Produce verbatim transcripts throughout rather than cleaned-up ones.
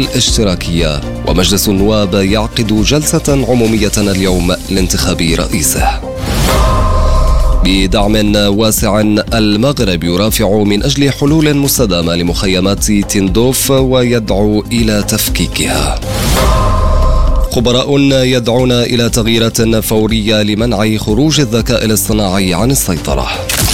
والاشتراكية. ومجلس النواب يعقد جلسة عمومية اليوم لانتخاب رئيسه. بدعم واسع المغرب يرافع من أجل حلول مستدامة لمخيمات تندوف ويدعو إلى تفكيكها. خبراء يدعون إلى تغييرات فورية لمنع خروج الذكاء الاصطناعي عن السيطرة.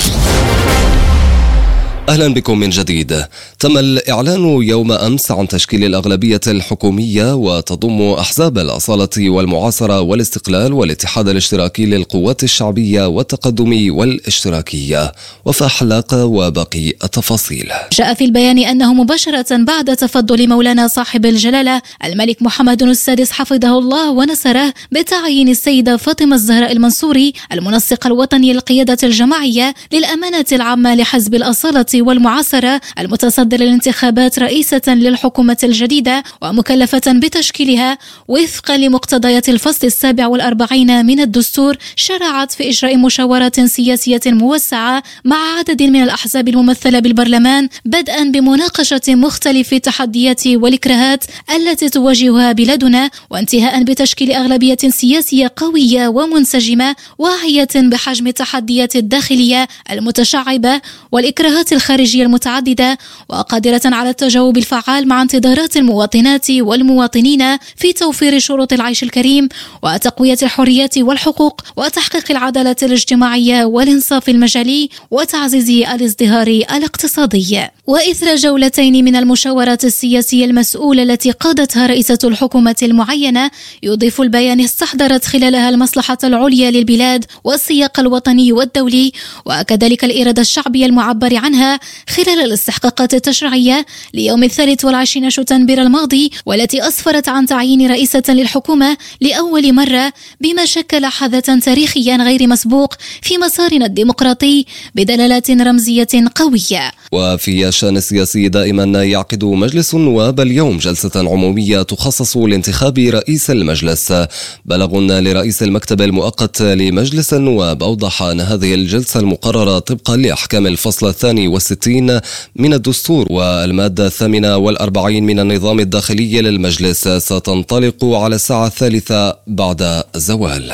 أهلا بكم من جديد. تم الإعلان يوم أمس عن تشكيل الأغلبية الحكومية، وتضم أحزاب الأصالة والمعاصرة والاستقلال والاتحاد الاشتراكي للقوات الشعبية والتقدم والاشتراكية. وفاء حلاق وباقي التفاصيل. جاء في البيان أنه مباشرة بعد تفضل مولانا صاحب الجلالة الملك محمد السادس حفظه الله ونصره بتعيين السيدة فاطمة الزهراء المنصوري المنسق الوطني للقيادة الجماعية للأمانة العامة لحزب الأصالة والمعاصرة المتصدر للانتخابات رئيسة للحكومة الجديدة ومكلفة بتشكيلها وفقا لمقتضيات الفصل السابع والأربعين من الدستور. شرعت في إجراء مشاورات سياسية موسعة مع عدد من الأحزاب الممثلة بالبرلمان، بدءا بمناقشة مختلف التحديات والإكراهات التي تواجهها بلادنا، وانتهاء بتشكيل أغلبية سياسية قوية ومنسجمة واعية بحجم التحديات الداخلية المتشعبة والإكراهات الخارجية المتعددة، وقادرة على التجاوب الفعال مع انتظارات المواطنات والمواطنين في توفير شروط العيش الكريم وتقوية الحريات والحقوق وتحقيق العدالة الاجتماعية والإنصاف المجالي وتعزيز الازدهار الاقتصادي. وإثر جولتين من المشاورات السياسية المسؤولة التي قادتها رئيسة الحكومة المعينة، يضيف البيان استحضرت خلالها المصلحة العليا للبلاد والسياق الوطني والدولي، وكذلك الإرادة الشعبية المعبر عنها خلال الاستحقاقات التشريعية ليوم الثالث والعشرين شتنبر الماضي، والتي أسفرت عن تعيين رئيسة للحكومة لأول مرة، بما شكل حدثا تاريخيا غير مسبوق في مسارنا الديمقراطي بدلالات رمزية قوية. وفي الشأن السياسي دائما يعقد مجلس النواب اليوم جلسة عمومية تخصص لانتخاب رئيس المجلس. بلغ لرئيس المكتب المؤقت لمجلس النواب أوضح أن هذه الجلسة المقررة طبقا لأحكام الفصل الثاني والستين من الدستور والمادة الثامنة والأربعين من النظام الداخلي للمجلس ستنطلق على الساعة الثالثة بعد الزوال.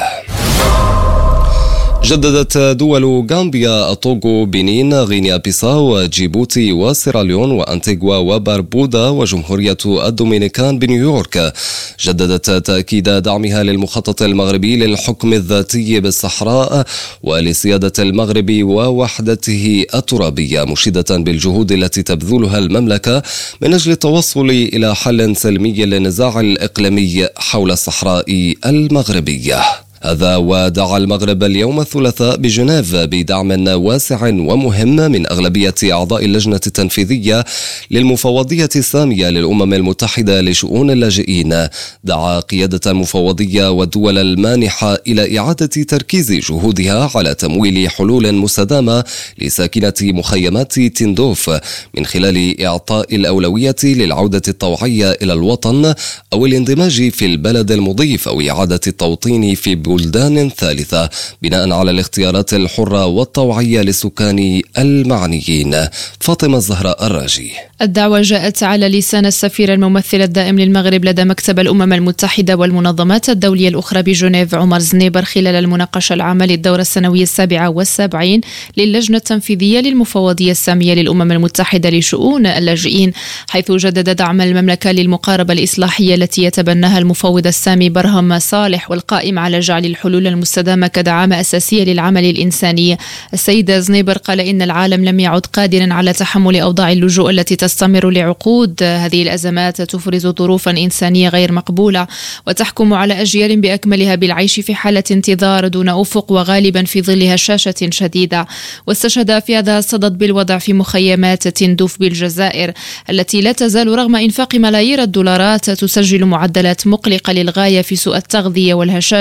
جددت دول غامبيا، الطوغو، بنين، غينيا بيساو، جيبوتي وسيراليون وأنتيغوا وبربودا وجمهورية الدومينيكان بنيويورك جددت تأكيد دعمها للمخطط المغربي للحكم الذاتي بالصحراء ولسيادة المغرب ووحدته الترابية، مشيدة بالجهود التي تبذلها المملكة من أجل التوصل إلى حل سلمي للنزاع الإقليمي حول الصحراء المغربية. هذا ودعا المغرب اليوم الثلاثاء بجنيف بدعم واسع ومهم من أغلبية أعضاء اللجنة التنفيذية للمفوضية السامية للأمم المتحدة لشؤون اللاجئين. دعا قيادة المفوضية والدول المانحة إلى إعادة تركيز جهودها على تمويل حلول مستدامة لساكنة مخيمات تندوف من خلال إعطاء الأولوية للعودة الطوعية إلى الوطن أو الاندماج في البلد المضيف أو إعادة التوطين في بلدان ثالثة بناء على الاختيارات الحرة والطوعية للسكان المعنيين. فاطمة الزهراء الراجي. الدعوة جاءت على لسان السفير الممثل الدائم للمغرب لدى مكتب الأمم المتحدة والمنظمات الدولية الأخرى بجنيف عمر زنيبر خلال المناقشة العامة للدورة السنوية السابعة والسبعين للجنة التنفيذية للمفوضية السامية للأمم المتحدة لشؤون اللاجئين، حيث جدد دعم المملكة للمقاربة الإصلاحية التي يتبناها المفوض السامي برهم صالح والقائم على جعل الحلول المستدامة كدعامة أساسية للعمل الإنساني. السيد زنيبر قال إن العالم لم يعد قادرا على تحمل أوضاع اللجوء التي تستمر لعقود. هذه الأزمات تفرز ظروفا إنسانية غير مقبولة وتحكم على أجيال بأكملها بالعيش في حالة انتظار دون أفق وغالبا في ظل هشاشة شديدة. واستشهد في هذا الصدد بالوضع في مخيمات تندوف بالجزائر التي لا تزال رغم إنفاق ملايير الدولارات تسجل معدلات مقلقة للغاية في سوء التغذية والهشاشة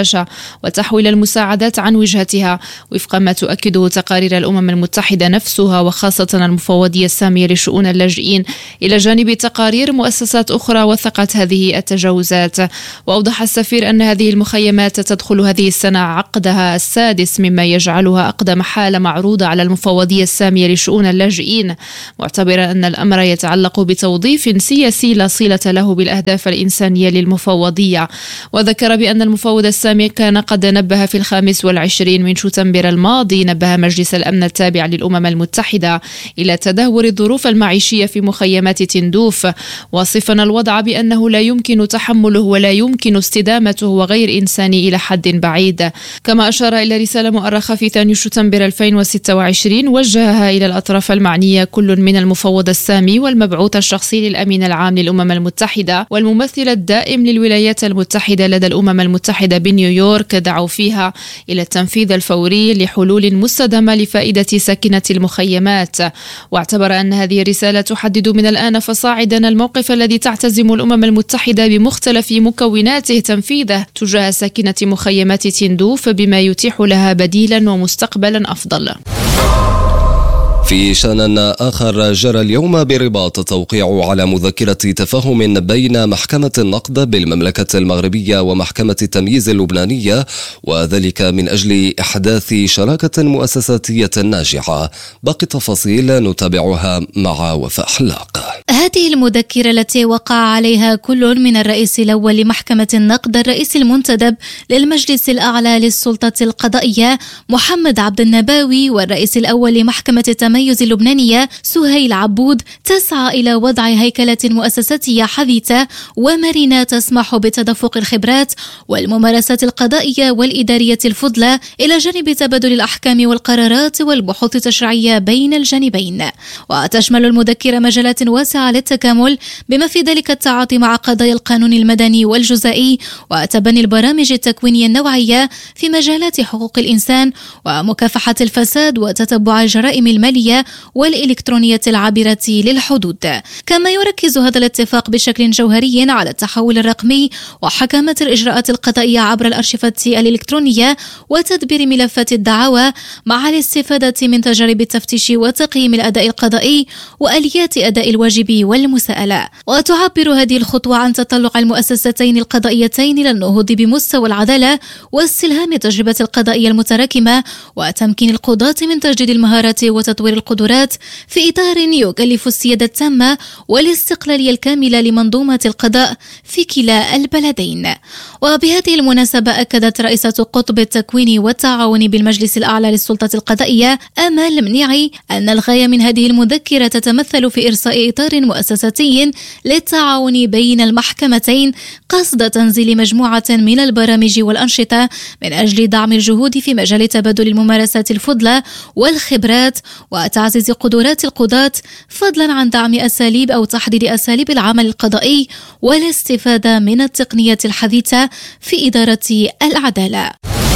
وتحويل المساعدات عن وجهتها وفق ما تؤكده تقارير الأمم المتحدة نفسها، وخاصة المفوضية السامية لشؤون اللاجئين، إلى جانب تقارير مؤسسات أخرى وثقت هذه التجاوزات. وأوضح السفير أن هذه المخيمات تدخل هذه السنة عقدها السادس، مما يجعلها أقدم حالة معروضة على المفوضية السامية لشؤون اللاجئين، معتبرا أن الأمر يتعلق بتوظيف سياسي لا صلة له بالأهداف الإنسانية للمفوضية. وذكر بأن المفوض السامي كان قد نبه في الخامس والعشرين من شتنبر الماضي، نبه مجلس الأمن التابع للأمم المتحدة إلى تدهور الظروف المعيشية في مخيمات تندوف، واصفا الوضع بأنه لا يمكن تحمله ولا يمكن استدامته وغير إنساني إلى حد بعيد. كما أشار إلى رسالة مؤرخة في ثاني شتنبر ألفين وستة وعشرين وجهها إلى الأطراف المعنية، كل من المفوض السامي والمبعوث الشخصي للأمين العام للأمم المتحدة والممثل الدائم للولايات المتحدة لدى الأمم المتحدة بنيويورك، دعوا فيها إلى التنفيذ الفوري لحلول مستدامة لفائدة ساكنة المخيمات. واعتبر أن هذه الرسالة تحدد من الآن فصاعدا الموقف الذي تعتزم الأمم المتحدة بمختلف مكوناته تنفيذه تجاه ساكنة مخيمات تندوف، بما يتيح لها بديلا ومستقبلا أفضل. في شأن آخر، جرى اليوم بالرباط التوقيع على مذكرة تفاهم بين محكمة النقد بالمملكة المغربية ومحكمة التمييز اللبنانية، وذلك من أجل إحداث شراكة مؤسساتية ناجحة. باقي التفاصيل نتابعها مع وفاء حلاق. هذه المذكرة التي وقع عليها كل من الرئيس الأول لمحكمة النقد الرئيس المنتدب للمجلس الأعلى للسلطة القضائية محمد عبد النباوي والرئيس الأول لمحكمة التميز اللبنانية سهيل عبود، تسعى إلى وضع هيكلة مؤسساتية حديثة ومرنة تسمح بتدفق الخبرات والممارسات القضائية والإدارية الفضلى، إلى جانب تبادل الأحكام والقرارات والبحوث التشريعية بين الجانبين. وتشمل المذكرة مجالات واسعة للتكامل، بما في ذلك التعاطي مع قضايا القانون المدني والجزائي وتبني البرامج التكوينية النوعية في مجالات حقوق الإنسان ومكافحة الفساد وتتبع الجرائم المالية والإلكترونية العابرة للحدود. كما يركز هذا الاتفاق بشكل جوهري على التحول الرقمي وحكامة الإجراءات القضائية عبر الأرشفة الإلكترونية وتدبير ملفات الدعاوى، مع الاستفادة من تجارب التفتيش وتقييم الأداء القضائي وآليات أداء الواجب والمساءلة. وتعبر هذه الخطوة عن تطلع المؤسستين القضائيتين إلى النهوض بمستوى العدالة واستلهام التجربة القضائية المتراكمة وتمكين القضاة من تجديد المهارات وتطوير القدرات في إطار يكلف السيادة التامة والاستقلالية الكاملة لمنظومة القضاء في كلا البلدين. وبهذه المناسبة أكدت رئيسة قطب التكوين والتعاون بالمجلس الأعلى للسلطة القضائية آمال منيعي أن الغاية من هذه المذكرة تتمثل في إرساء إطار مؤسساتي للتعاون بين المحكمتين قصد تنزيل مجموعة من البرامج والأنشطة من أجل دعم الجهود في مجال تبادل الممارسات الفضلى والخبرات وتعزيز قدرات القضاة، فضلا عن دعم أساليب أو تحديد أساليب العمل القضائي والاستفادة من التقنية الحديثة في إدارة العدالة.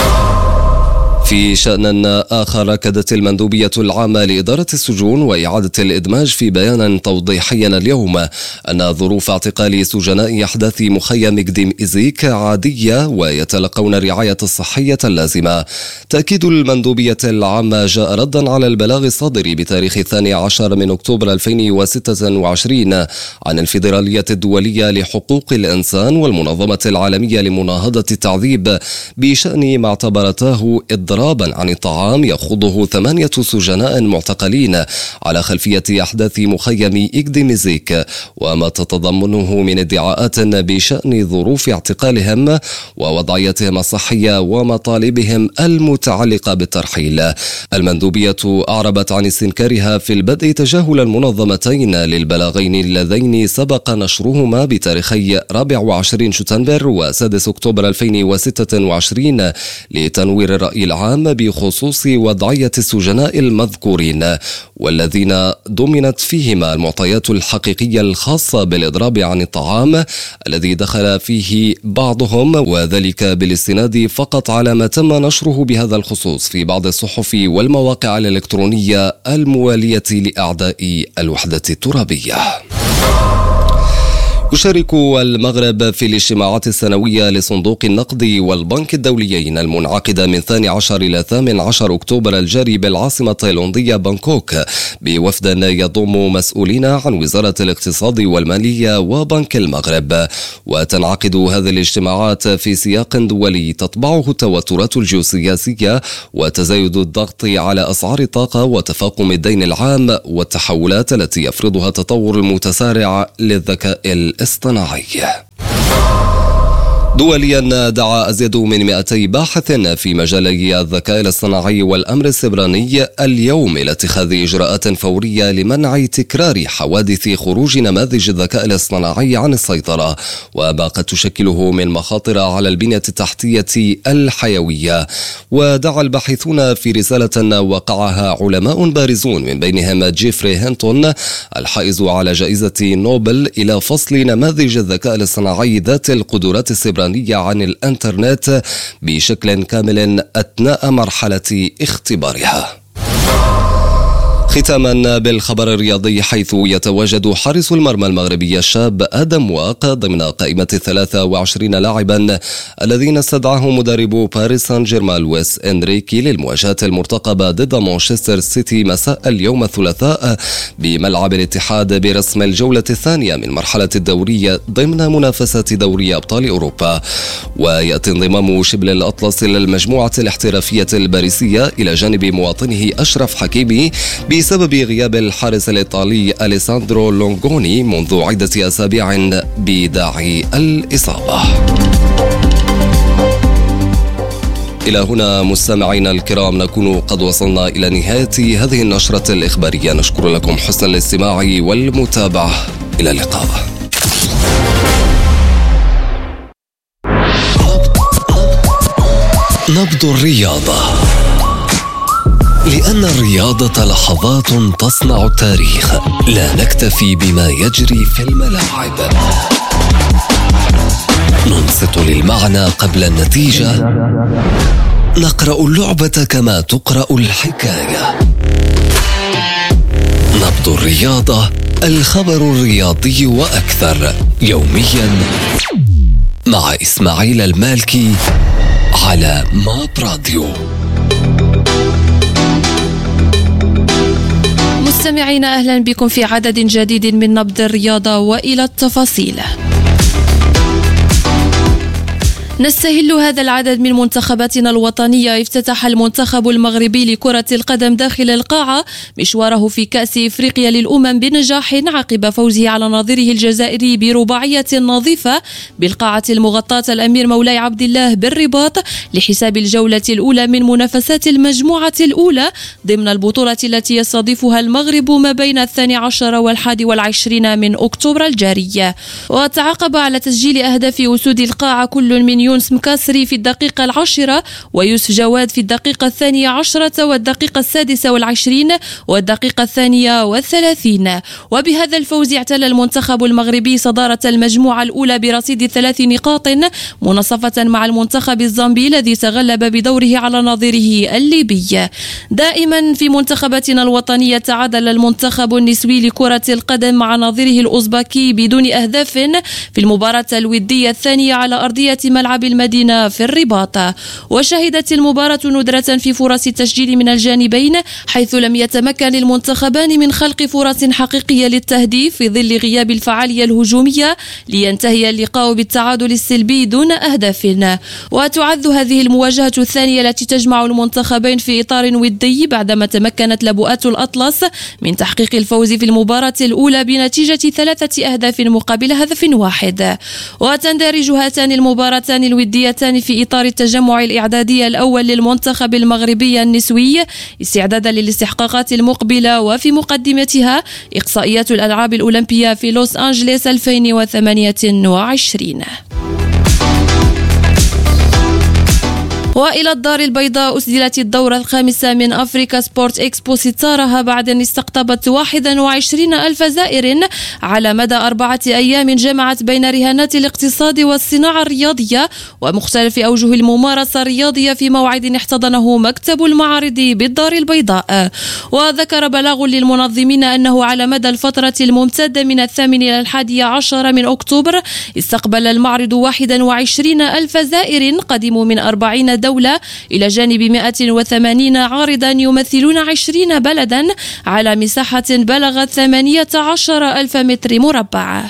في شأن آخر، أكدت المندوبية العامة لإدارة السجون وإعادة الإدماج في بيان توضيحي اليوم أن ظروف اعتقال سجناء أحداث مخيم قديم إزيك عادية ويتلقون الرعاية الصحية اللازمة. تأكيد المندوبية العامة جاء ردا على البلاغ الصادر بتاريخ الثاني عشر من أكتوبر ألفين وستة وعشرين عن الفيدرالية الدولية لحقوق الإنسان والمنظمة العالمية لمناهضة التعذيب بشأن ما اعتبرته إضرابا عن الطعام يخوضه ثمانية سجناء معتقلين على خلفية أحداث مخيم إكديميزيك، وما تتضمنه من ادعاءات بشأن ظروف اعتقالهم ووضعيتهم الصحية ومطالبهم المتعلقة بالترحيل. المندوبية أعربت عن استنكارها في البدء تجاهل المنظمتين للبلاغين اللذين سبق نشرهما بتاريخي رابع وعشرين شتنبر وسادس أكتوبر ألفين وستة وعشرين لتنوير الرأي العام بخصوص وضعية السجناء المذكورين، والذين ضمنت فيهما المعطيات الحقيقية الخاصة بالإضراب عن الطعام الذي دخل فيه بعضهم، وذلك بالاستناد فقط على ما تم نشره بهذا الخصوص في بعض الصحف والمواقع الإلكترونية الموالية لأعداء الوحدة الترابية. يشارك المغرب في الاجتماعات السنوية لصندوق النقد والبنك الدوليين المنعقدة من ثاني عشر إلى ثامن عشر أكتوبر الجاري بالعاصمة التايلاندية بانكوك بوفد يضم مسؤولين عن وزارة الاقتصاد والمالية وبنك المغرب. وتنعقد هذه الاجتماعات في سياق دولي تطبعه التوترات الجيوسياسية وتزايد الضغط على أسعار الطاقة وتفاقم الدين العام والتحولات التي يفرضها التطور المتسارع للذكاء الاصطناعي. دوليا دعا أزيد من مئتي باحث في مجالي الذكاء الاصطناعي والأمر السيبراني اليوم إلى اتخاذ إجراءات فورية لمنع تكرار حوادث خروج نماذج الذكاء الاصطناعي عن السيطرة وما قد تشكله من مخاطر على البنية التحتية الحيوية. ودعا الباحثون في رسالة وقعها علماء بارزون من بينهم جيفري هينتون الحائز على جائزة نوبل إلى فصل نماذج الذكاء الاصطناعي ذات القدرات السيبرانية عن الانترنت بشكل كامل أثناء مرحلة اختبارها. ختاما بالخبر الرياضي، حيث يتواجد حارس المرمى المغربي الشاب آدم واق ضمن قائمة الثلاثة وعشرين لاعبا الذين استدعاهم مدرب باريس سان جيرمان لويس إنريكي للمواجهة المرتقبة ضد مانشستر سيتي مساء اليوم الثلاثاء بملعب الاتحاد برسم الجولة الثانية من مرحلة الدورية ضمن منافسة دوري أبطال أوروبا. ويأتي انضمام شبل الأطلس إلى المجموعة الاحترافية الباريسية إلى جانب مواطنه أشرف حكيمي بسبب غياب الحارس الإيطالي أليساندرو لونغوني منذ عدة أسابيع بداعي الإصابة. إلى هنا مستمعينا الكرام نكون قد وصلنا إلى نهاية هذه النشرة الإخبارية. نشكر لكم حسن الاستماع والمتابعة. إلى اللقاء. نبض الرياضة، لأن الرياضة لحظات تصنع التاريخ. لا نكتفي بما يجري في الملاعب، ننصت للمعنى قبل النتيجة، نقرأ اللعبة كما تقرأ الحكاية. نبض الرياضة، الخبر الرياضي وأكثر، يوميا مع إسماعيل المالكي على ماب راديو. مستمعينا أهلا بكم في عدد جديد من نبض الرياضة، وإلى التفاصيل. نستهل هذا العدد من منتخباتنا الوطنية. افتتح المنتخب المغربي لكرة القدم داخل القاعة مشواره في كأس إفريقيا للأمم بنجاح عقب فوزه على نظيره الجزائري برباعية نظيفة بالقاعة المغطاة الأمير مولاي عبد الله بالرباط لحساب الجولة الأولى من منافسات المجموعة الأولى ضمن البطولة التي يستضيفها المغرب ما بين الثاني عشر والحادي والعشرين من أكتوبر الجاري. وتعاقب على تسجيل أهداف أسود القاعة كل من يونس مكاسري في الدقيقة العاشرة ويوسف جواد في الدقيقة الثانية عشرة والدقيقة السادسة والعشرين والدقيقة الثانية والثلاثين. وبهذا الفوز اعتلى المنتخب المغربي صدارة المجموعة الأولى برصيد ثلاث نقاط مناصفة مع المنتخب الزامبي الذي تغلب بدوره على نظيره الليبي. دائما في منتخباتنا الوطنية تعادل المنتخب النسوي لكرة القدم مع نظيره الأوزباكي بدون أهداف في المباراة الودية الثانية على أرضية ملعب المدينة في الرباط. وشهدت المباراة ندرة في فرص التسجيل من الجانبين، حيث لم يتمكن المنتخبان من خلق فرص حقيقية للتهديف في ظل غياب الفعالية الهجومية، لينتهي اللقاء بالتعادل السلبي دون أهداف. وتعد هذه المواجهة الثانية التي تجمع المنتخبين في إطار ودي بعدما تمكنت لبؤات الأطلس من تحقيق الفوز في المباراة الأولى بنتيجة ثلاثة أهداف مقابل هدف واحد. وتندرج هاتان المباراتان الوديتان في إطار التجمع الإعدادي الأول للمنتخب المغربي النسوي استعدادا للاستحقاقات المقبلة، وفي مقدمتها إقصائيات الألعاب الأولمبية في لوس أنجليس ألفين وثمانية وعشرين. وإلى الدار البيضاء أسدلت الدورة الخامسة من أفريكا سبورت إكسبو ستارها بعد أن استقطبت واحد وعشرين ألف زائر على مدى أربعة أيام، جمعت بين رهانات الاقتصاد والصناعة الرياضية ومختلف أوجه الممارسة الرياضية في موعد احتضنه مكتب المعارض بالدار البيضاء. وذكر بلاغ للمنظمين أنه على مدى الفترة الممتدة من الثامن إلى الحادي عشر من أكتوبر استقبل المعرض واحد وعشرين ألف زائر قدموا من أربعين دولة إلى جانب مئة وثمانين عارضا يمثلون عشرين بلدا على مساحة بلغت ثمانية عشر ألف متر مربع.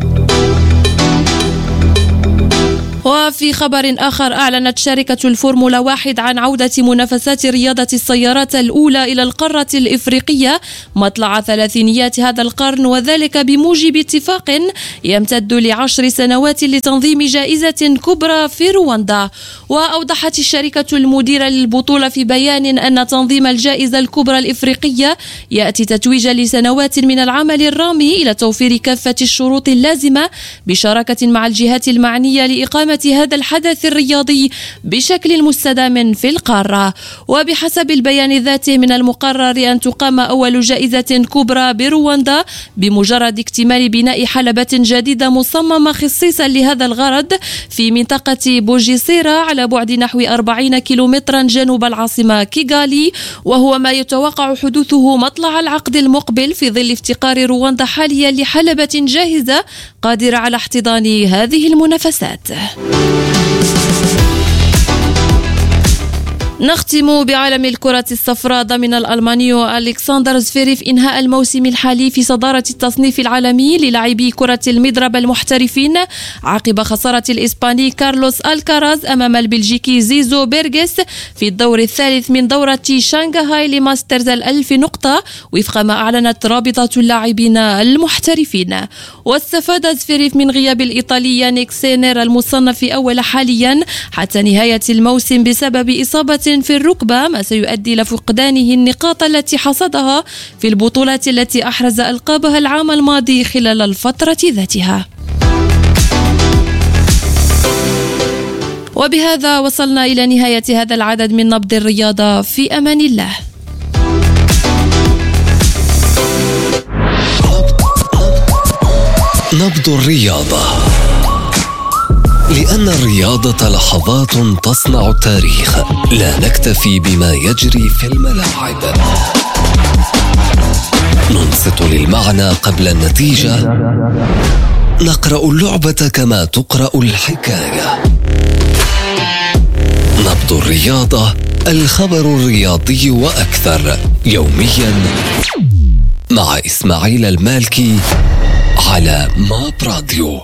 وفي خبر آخر، أعلنت شركة الفورمولا واحد عن عودة منافسات رياضة السيارات الأولى إلى القارة الإفريقية مطلع ثلاثينيات هذا القرن، وذلك بموجب اتفاق يمتد لعشر سنوات لتنظيم جائزة كبرى في رواندا. وأوضحت الشركة المديرة للبطولة في بيان أن تنظيم الجائزة الكبرى الإفريقية يأتي تتويجا لسنوات من العمل الرامي إلى توفير كافة الشروط اللازمة بشراكة مع الجهات المعنية لإقامة هذا الحدث الرياضي بشكل مستدام في القارة. وبحسب البيان ذاته من المقرر أن تقام أول جائزة كبرى برواندا بمجرد اكتمال بناء حلبة جديدة مصممة خصيصا لهذا الغرض في منطقة بوجيسيرا على بعد نحو أربعين كيلومترا جنوب العاصمة كيغالي، وهو ما يتوقع حدوثه مطلع العقد المقبل في ظل افتقار رواندا حاليا لحلبة جاهزة قادرة على احتضان هذه المنافسات. نختم بعالم الكرة الصفراء. ضمن الألماني ألكسندر زفيريف إنهاء الموسم الحالي في صدارة التصنيف العالمي للاعبي كرة المضرب المحترفين عقب خسارة الإسباني كارلوس الكاراز أمام البلجيكي زيزو بيرغس في الدور الثالث من دورة شانغهاي لماسترز الألف نقطة وفق ما أعلنت رابطة اللاعبين المحترفين. واستفاد زفيريف من غياب الإيطالي يانيك سينر المصنف أول حاليا حتى نهاية الموسم بسبب إصابة في الركبة، ما سيؤدي لفقدانه النقاط التي حصدها في البطولات التي أحرز ألقابها العام الماضي خلال الفترة ذاتها. وبهذا وصلنا إلى نهاية هذا العدد من نبض الرياضة. في أمان الله. نبض الرياضة، لأن الرياضة لحظات تصنع التاريخ. لا نكتفي بما يجري في الملاعب، ننصت للمعنى قبل النتيجة، نقرأ اللعبة كما تقرأ الحكاية. نبض الرياضة، الخبر الرياضي وأكثر، يوميا مع إسماعيل المالكي على ماب راديو.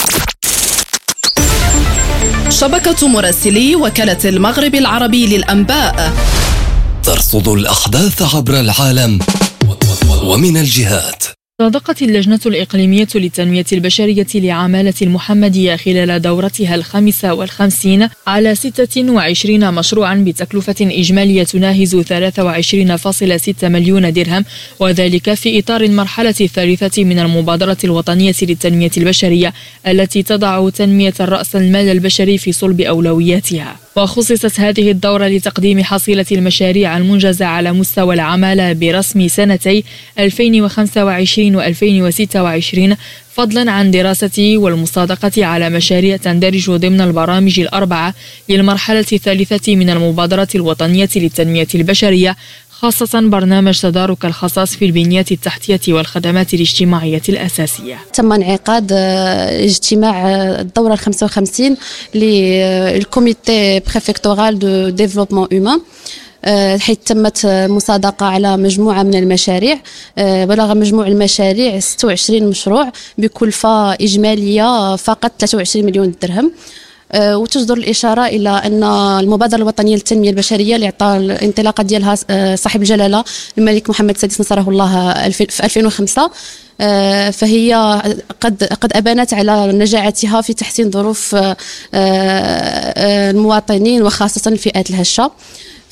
شبكة مراسلي وكالة المغرب العربي للأنباء ترصد الأحداث عبر العالم ومن الجهات. صادقت اللجنة الإقليمية للتنمية البشرية لعمالة المحمدية خلال دورتها الخامسة والخمسين على ستة وعشرين مشروعا بتكلفة إجمالية تناهز ثلاثة وعشرين فاصلة ستة مليون درهم، وذلك في إطار المرحلة الثالثة من المبادرة الوطنية للتنمية البشرية التي تضع تنمية رأس المال البشري في صلب أولوياتها. وخصصت هذه الدورة لتقديم حصيلة المشاريع المنجزة على مستوى العمالة برسم سنتي ألفين وخمسة وعشرين وألفين وستة وعشرين، فضلا عن دراسة والمصادقة على مشاريع تندرج ضمن البرامج الأربعة للمرحلة الثالثة من المبادرة الوطنية للتنمية البشرية، خاصة برنامج تدارك الخصاص في البنية التحتية والخدمات الاجتماعية الأساسية. تم انعقاد اجتماع الدورة الخمسة وخمسين للكوميتي بريفكتورال دو ديفلوبمون هيومان، حيث تمت مصادقة على مجموعة من المشاريع. بلغ مجموع المشاريع ستة وعشرين مشروع بكلفة إجمالية فقط ثلاثة وعشرين مليون درهم. وتجدر الإشارة إلى أن المبادرة الوطنية للتنمية البشرية اللي أعطى الانطلاقة ديالها صاحب الجلالة الملك محمد السادس نصره الله في ألفين وخمسة، فهي قد قد أبانت على نجاعتها في تحسين ظروف المواطنين وخاصة الفئات الهشة.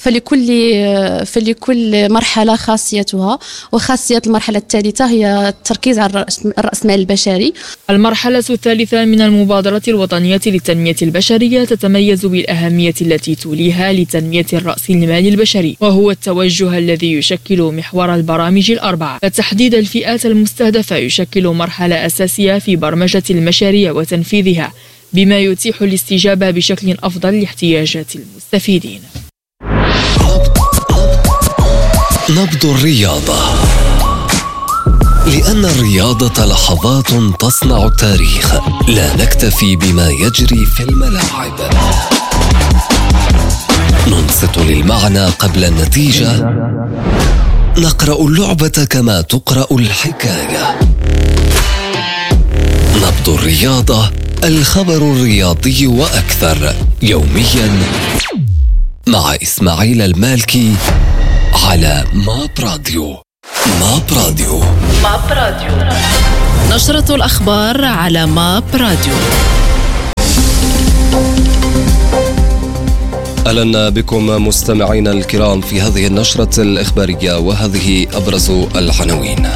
فلكل فلكل مرحلة خاصيتها، وخاصية المرحلة الثالثة هي التركيز على الرأسمال البشري. المرحلة الثالثة من المبادرة الوطنية للتنمية البشرية تتميز بالأهمية التي توليها لتنمية الرأس المال البشري، وهو التوجه الذي يشكل محور البرامج الأربعة. فتحديد الفئات المستهدفة يشكل مرحلة أساسية في برمجة المشاريع وتنفيذها، بما يتيح الاستجابة بشكل أفضل لاحتياجات المستفيدين. نبض الرياضة، لأن الرياضة لحظات تصنع التاريخ. لا نكتفي بما يجري في الملاعب، ننصت للمعنى قبل النتيجة، نقرأ اللعبة كما تقرأ الحكاية. نبض الرياضة، الخبر الرياضي وأكثر، يوميا مع إسماعيل المالكي على ماب راديو. ماب راديو ماب راديو نشرة الأخبار على ماب راديو. أهلا بكم مستمعينا الكرام في هذه النشرة الإخبارية، وهذه أبرز العناوين.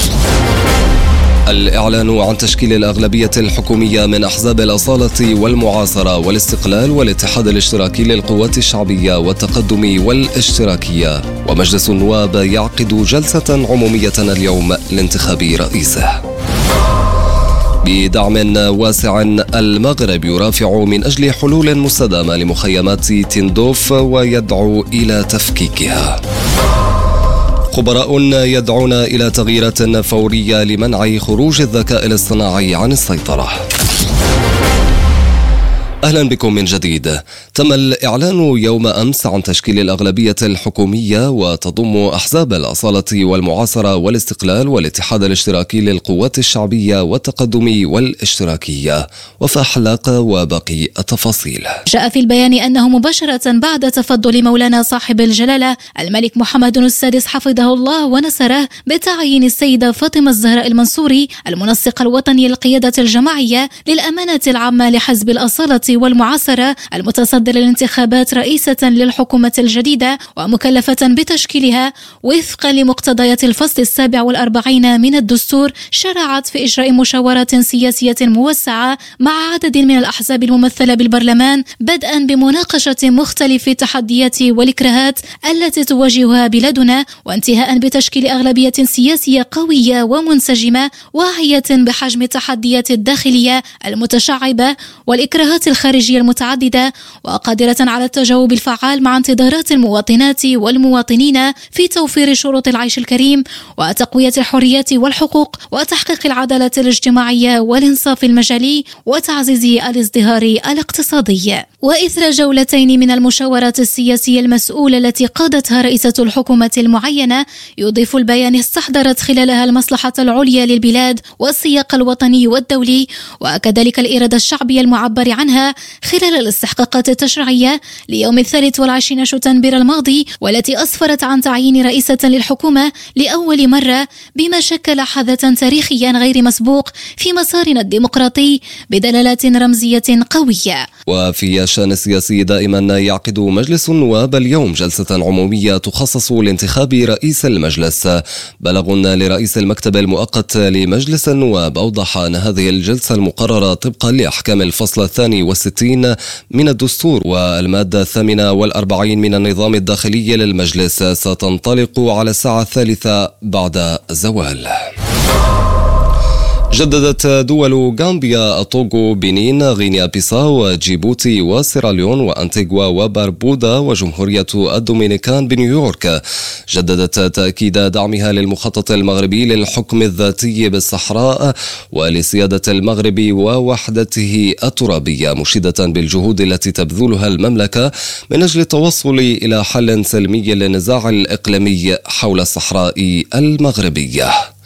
الإعلان عن تشكيل الأغلبية الحكومية من أحزاب الأصالة والمعاصرة والاستقلال والاتحاد الاشتراكي للقوات الشعبية والتقدم والاشتراكية. ومجلس النواب يعقد جلسة عمومية اليوم لانتخاب رئيسه. بدعم واسع، المغرب يرافع من أجل حلول مستدامة لمخيمات تندوف ويدعو إلى تفكيكها. خبراء يدعون إلى تغييرات فورية لمنع خروج الذكاء الاصطناعي عن السيطرة. أهلا بكم من جديد. تم الإعلان يوم أمس عن تشكيل الأغلبية الحكومية، وتضم أحزاب الأصالة والمعاصرة والاستقلال والاتحاد الاشتراكي للقوات الشعبية والتقدم والاشتراكية. وفحلق وباقي التفاصيل. جاء في البيان أنه مباشرة بعد تفضل مولانا صاحب الجلالة الملك محمد السادس حفظه الله ونصره بتعيين السيدة فاطمة الزهراء المنصوري المنسق الوطني للقيادة الجماعية للأمانة العامة لحزب الأصالة والمعاصرة المتصدر للانتخابات رئيسة للحكومة الجديدة، ومكلفة بتشكيلها وفقا لمقتضيات الفصل السابع والأربعين من الدستور. شرعت في إجراء مشاورات سياسية موسعة مع عدد من الأحزاب الممثلة بالبرلمان، بدءا بمناقشة مختلف التحديات والإكراهات التي تواجهها بلادنا، وانتهاء بتشكيل أغلبية سياسية قوية ومنسجمة واعية بحجم التحديات الداخلية المتشعبة والإكراهات الخارجية المتعددة، وقادرة على التجاوب الفعال مع انتظارات المواطنات والمواطنين في توفير شروط العيش الكريم وتقوية الحريات والحقوق وتحقيق العدالة الاجتماعية والإنصاف المجالي وتعزيز الازدهار الاقتصادي. وإثر جولتين من المشاورات السياسية المسؤولة التي قادتها رئيسة الحكومة المعينة، يضيف البيان استحضرت خلالها المصلحة العليا للبلاد والسياق الوطني والدولي، وكذلك الإرادة الشعبية المعبر عنها خلال الاستحقاقات التشريعية ليوم الثالث والعشرين شتنبر الماضي، والتي أسفرت عن تعيين رئيسة للحكومة لأول مرة، بما شكل حدثا تاريخيا غير مسبوق في مسارنا الديمقراطي بدلالات رمزية قوية. وفي الشأن السياسي دائما، يعقد مجلس النواب اليوم جلسة عمومية تخصص لانتخاب رئيس المجلس. بلغ لرئيس المكتب المؤقت لمجلس النواب أوضح أن هذه الجلسة المقررة طبقا لأحكام الفصل الثاني والستين من الدستور والمادة الثامنة والأربعين من النظام الداخلي للمجلس ستنطلق على الساعة الثالثة بعد الزوال. جددت دول غامبيا، الطوغو، بنين، غينيا بيساو، جيبوتي وسيراليون وأنتيغوا وباربودا وجمهورية الدومينيكان بنيويورك جددت تأكيد دعمها للمخطط المغربي للحكم الذاتي بالصحراء ولسيادة المغرب ووحدته الترابية، مشيدة بالجهود التي تبذلها المملكة من أجل التوصل إلى حل سلمي للنزاع الإقليمي حول الصحراء المغربية.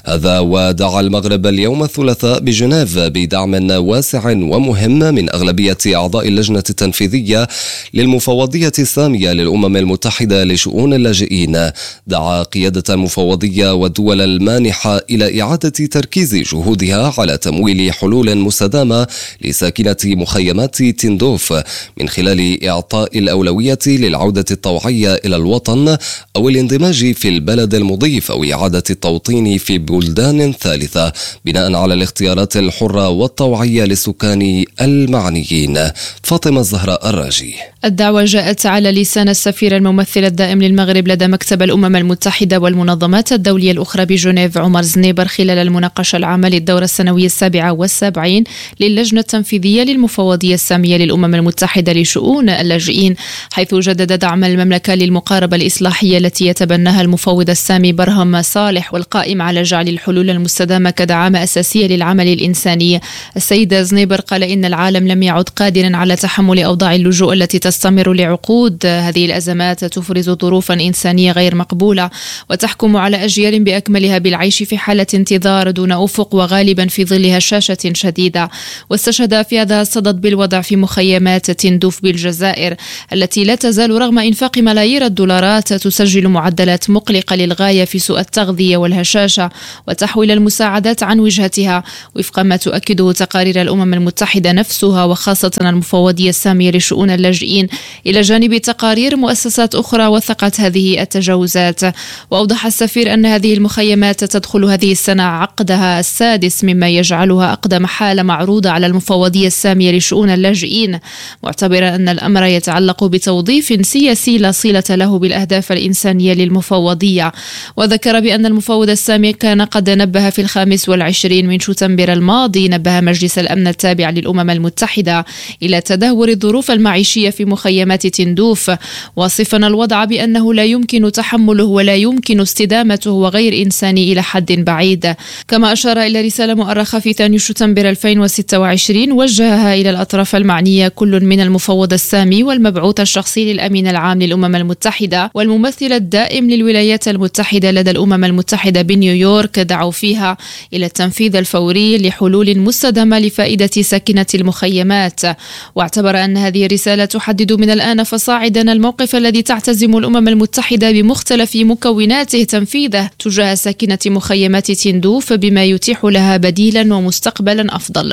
هذا ودعا المغرب اليوم الثلاثاء بجنيف بدعم واسع ومهم من أغلبية أعضاء اللجنة التنفيذية للمفوضية السامية للأمم المتحدة لشؤون اللاجئين. دعا قيادة المفوضية والدول المانحة إلى إعادة تركيز جهودها على تمويل حلول مستدامة لساكنة مخيمات تندوف من خلال إعطاء الأولوية للعودة الطوعية إلى الوطن أو الاندماج في البلد المضيف أو إعادة التوطين في بلدان ثالثة بناء على الاختيارات الحرة والطوعية للسكان المعنيين. فاطمة الزهراء الراجي. الدعوة جاءت على لسان السفير الممثل الدائم للمغرب لدى مكتب الأمم المتحدة والمنظمات الدولية الأخرى بجنيف عمر زنيبر خلال المناقشة العامة للدورة السنوية السابعة والسبعين للجنة التنفيذية للمفوضية السامية للأمم المتحدة لشؤون اللاجئين، حيث جدد دعم المملكة للمقاربة الإصلاحية التي يتبناها المفوض السامي برهم صالح والقائم على جعل الحلول المستدامة كدعامة أساسية للعمل الإنساني. السيد زنيبر قال إن العالم لم يعد قادرا على تحمل أوضاع اللجوء التي تستمر لعقود. هذه الأزمات تفرز ظروفا إنسانية غير مقبولة وتحكم على أجيال بأكملها بالعيش في حالة انتظار دون أفق وغالبا في ظل هشاشة شديدة. واستشهد في هذا الصدد بالوضع في مخيمات تندوف بالجزائر التي لا تزال رغم إنفاق ملايير الدولارات تسجل معدلات مقلقة للغاية في سوء التغذية والهشاشة وتحويل المساعدات عن وجهتها وفق ما تؤكده تقارير الأمم المتحدة نفسها وخاصة المفوضية السامية لشؤون اللاجئين، إلى جانب تقارير مؤسسات أخرى وثقت هذه التجاوزات. وأوضح السفير أن هذه المخيمات تدخل هذه السنة عقدها السادس، مما يجعلها أقدم حالة معروضة على المفوضية السامية لشؤون اللاجئين، معتبرا أن الأمر يتعلق بتوظيف سياسي لا صلة له بالأهداف الإنسانية للمفوضية. وذكر بأن المفوض السامي كان قد نبه في الخامس والعشرين من شتنبر الماضي نبه مجلس الأمن التابع للأمم المتحدة إلى تدهور الظروف المعيشية في مخيمات تندوف، واصفا الوضع بأنه لا يمكن تحمله ولا يمكن استدامته وغير إنساني إلى حد بعيد. كما أشار إلى رسالة مؤرخة في ثاني شتنبر ألفين وستة وعشرين وجهها إلى الأطراف المعنية كل من المفوض السامي والمبعوث الشخصي للأمين العام للأمم المتحدة والممثل الدائم للولايات المتحدة لدى الأمم المتحدة بنيويورك، دعوا فيها إلى التنفيذ الفوري لحلول مستدامة لفائدة ساكنة المخيمات. واعتبر أن هذه الرسالة تحدد من الآن فصاعدا الموقف الذي تعتزم الأمم المتحدة بمختلف مكوناته تنفيذه تجاه ساكنة مخيمات تندوف بما يتيح لها بديلا ومستقبلا أفضل.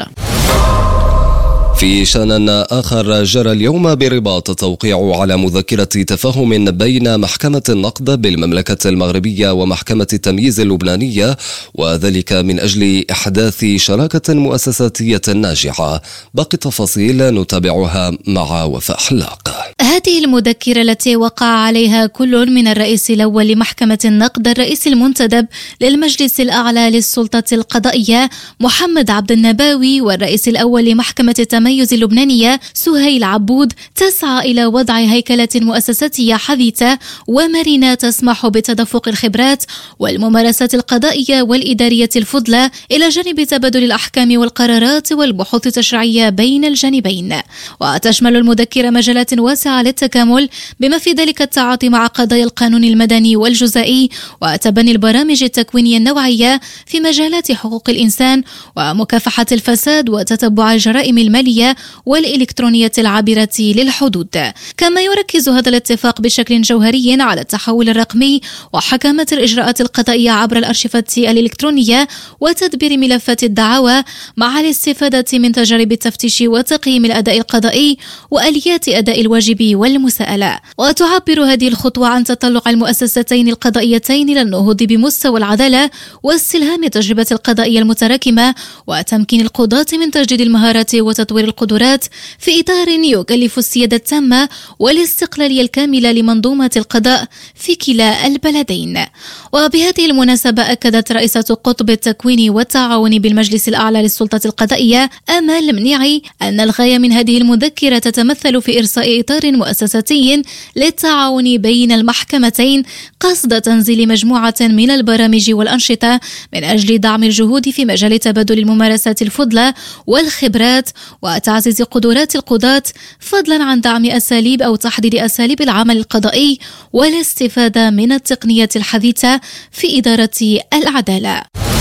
في شأن آخر، جرى اليوم بالرباط توقيع على مذكرة تفاهم بين محكمة النقد بالمملكة المغربية ومحكمة التمييز اللبنانية، وذلك من أجل إحداث شراكة مؤسساتية ناجحة. باقي التفاصيل نتابعها مع وفاء حلاق. هذه المذكرة التي وقع عليها كل من الرئيس الأول لمحكمة النقد الرئيس المنتدب للمجلس الأعلى للسلطة القضائية محمد عبد النباوي والرئيس الأول لمحكمة التميز اللبنانية سهيل عبود، تسعى إلى وضع هيكلة مؤسساتية حديثة ومرنة تسمح بتدفق الخبرات والممارسات القضائية والإدارية الفضلى إلى جانب تبادل الأحكام والقرارات والبحوث التشريعية بين الجانبين. وتشمل المذكرة مجالات واسعة للتكامل بما في ذلك التعاطي مع قضايا القانون المدني والجزائي وتبني البرامج التكوينية النوعية في مجالات حقوق الإنسان ومكافحة الفساد وتتبع الجرائم المالية والإلكترونية العابرة للحدود. كما يركز هذا الاتفاق بشكل جوهري على التحول الرقمي وحكامة الإجراءات القضائية عبر الأرشفة الإلكترونية وتدبير ملفات الدعاوى مع الاستفادة من تجارب التفتيش وتقييم الأداء القضائي وآليات أداء الواجب والمساءلة. وتعبر هذه الخطوة عن تطلع المؤسستين القضائيتين إلى النهوض بمستوى العدالة واستلهام التجربة القضائية المتراكمة وتمكين القضاة من تجديد المهارات وتطوير القدرات في إطار يكلف السيادة التامة والاستقلالية الكاملة لمنظومة القضاء في كلا البلدين. وبهذه المناسبة أكدت رئيسة قطب التكوين والتعاون بالمجلس الأعلى للسلطة القضائية آمال منيعي أن الغاية من هذه المذكرة تتمثل في إرساء إطار مؤسساتي للتعاون بين المحكمتين قصد تنزيل مجموعة من البرامج والأنشطة من أجل دعم الجهود في مجال تبادل الممارسات الفضلى والخبرات وتعزيز قدرات القضاة، فضلا عن دعم أساليب أو تحديد أساليب العمل القضائي والاستفادة من التقنية الحديثة في إدارة العدالة.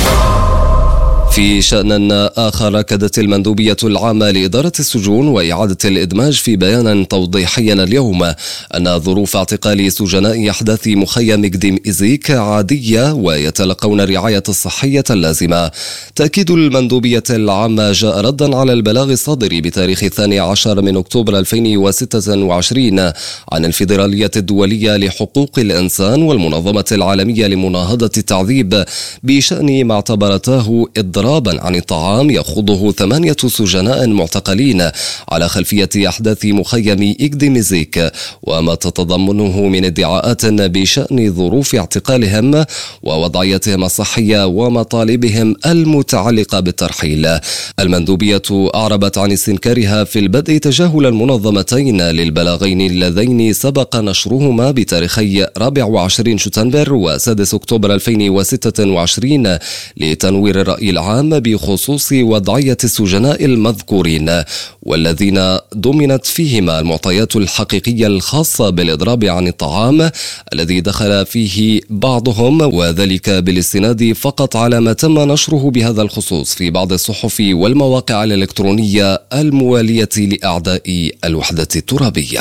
في شأن آخر، أكدت المندوبية العامة لإدارة السجون وإعادة الإدماج في بيان توضيحي اليوم أن ظروف اعتقال سجناء أحداث مخيم إقديم إزيك عادية ويتلقون الرعاية الصحية اللازمة. تأكيد المندوبية العامة جاء ردا على البلاغ الصادر بتاريخ الثاني عشر من أكتوبر ألفين وستة وعشرين عن الفيدرالية الدولية لحقوق الإنسان والمنظمة العالمية لمناهضة التعذيب بشأن ما اعتبرته إضرابا عن الطعام يخوضه ثمانية سجناء معتقلين على خلفية أحداث مخيم إقديم إزيك، وما تتضمنه من ادعاءات بشأن ظروف اعتقالهم ووضعيتهم الصحية ومطالبهم المتعلقة بالترحيل. المندوبية أعربت عن استنكارها في البدء تجاهل المنظمتين للبلاغين اللذين سبق نشرهما بتاريخي رابع وعشرين شتنبر وسادس أكتوبر ألفين وستة وعشرين لتنوير الرأي العام بخصوص وضعية السجناء المذكورين، والذين ضمنت فيهما المعطيات الحقيقية الخاصة بالإضراب عن الطعام الذي دخل فيه بعضهم، وذلك بالاستناد فقط على ما تم نشره بهذا الخصوص في بعض الصحف والمواقع الإلكترونية الموالية لأعداء الوحدة الترابية.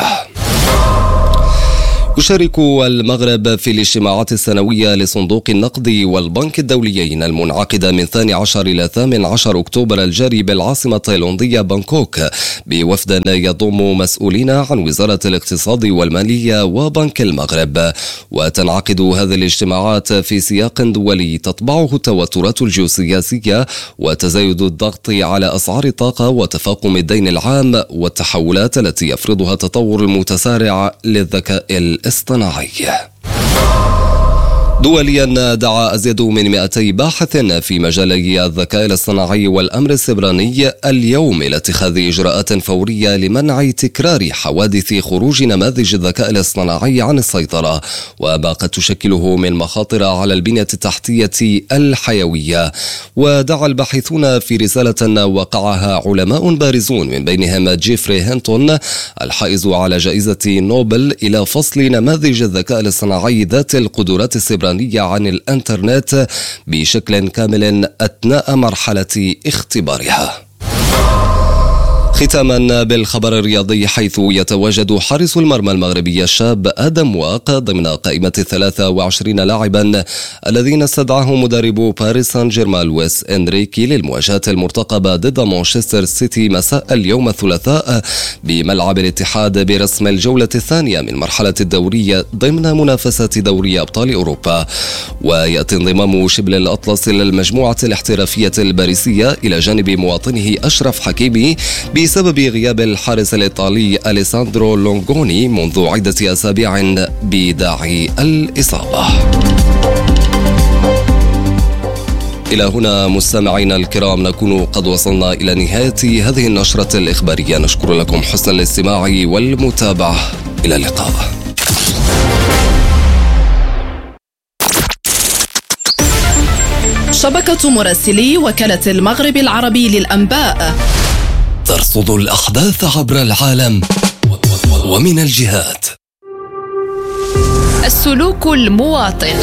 يشارك المغرب في الاجتماعات السنوية لصندوق النقد والبنك الدوليين المنعقدة من ثاني عشر إلى ثامن عشر أكتوبر الجاري بالعاصمة التايلاندية بانكوك بوفد يضم مسؤولين عن وزارة الاقتصاد والمالية وبنك المغرب. وتنعقد هذه الاجتماعات في سياق دولي تطبعه التوترات الجيوسياسية وتزايد الضغط على أسعار الطاقة وتفاقم الدين العام والتحولات التي يفرضها التطور المتسارع للذكاء الاصطناعي. دوليا دعا أزيد من مئتي باحث في مجالي الذكاء الاصطناعي والأمر السيبراني اليوم إلى اتخاذ إجراءات فورية لمنع تكرار حوادث خروج نماذج الذكاء الاصطناعي عن السيطرة وما قد تشكله من مخاطر على البنية التحتية الحيوية. ودعا الباحثون في رسالة وقعها علماء بارزون من بينهم جيفري هينتون الحائز على جائزة نوبل إلى فصل نماذج الذكاء الاصطناعي ذات القدرات السيبرانية عن الانترنت بشكل كامل أثناء مرحلة اختبارها. ختاما بالخبر الرياضي، حيث يتواجد حارس المرمى المغربي الشاب آدم واق ضمن قائمة ثلاثة وعشرين لاعبا الذين استدعاهم مدرب باريس سان جيرمان لويس إنريكي للمواجهة المرتقبة ضد مانشستر سيتي مساء اليوم الثلاثاء بملعب الاتحاد برسم الجولة الثانية من مرحلة الدورية ضمن منافسة دوري أبطال أوروبا. ويأتي انضمام شبل الأطلس للمجموعة الاحترافية الباريسية إلى جانب مواطنه أشرف حكيمي بسبب غياب الحارس الإيطالي أليساندرو لونغوني منذ عدة أسابيع بداعي الإصابة. إلى هنا مستمعينا الكرام نكون قد وصلنا إلى نهاية هذه النشرة الإخبارية. نشكر لكم حسن الاستماع والمتابعة. إلى اللقاء. شبكة مراسلي وكالة المغرب العربي للأنباء ترصد الأحداث عبر العالم ومن الجهات. السلوك المواطن،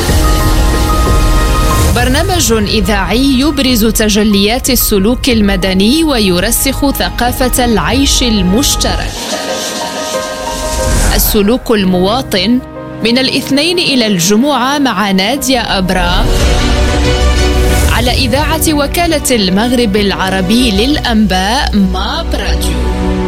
برنامج إذاعي يبرز تجليات السلوك المدني ويرسخ ثقافة العيش المشترك. السلوك المواطن من الاثنين إلى الجمعة مع نادية أبرا على إذاعة وكالة المغرب العربي للأنباء ماب راديو.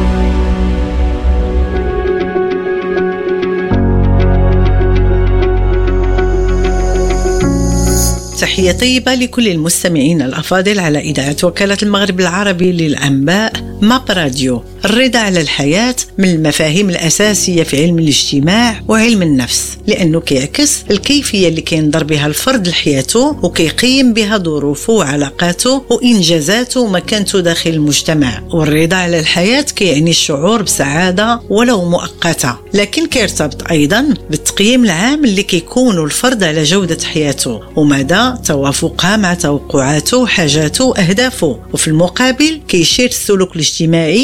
تحية طيبة لكل المستمعين الأفاضل على إذاعة وكالة المغرب العربي للأنباء ماب راديو. الرضا على الحياة من المفاهيم الأساسية في علم الاجتماع وعلم النفس، لأنه كيعكس الكيفية اللي كينظر بها الفرد لحياته وكيقيم بها ظروفه وعلاقاته وإنجازاته ومكانته داخل المجتمع. والرضا على الحياة كيعني الشعور بسعادة ولو مؤقتة، لكن كيرتبط أيضا بالتقييم العام اللي كيكون الفرد على جودة حياته ومدى توافقها مع توقعاته وحاجاته وأهدافه. وفي المقابل كيشير السلوك الاجتماعي المخ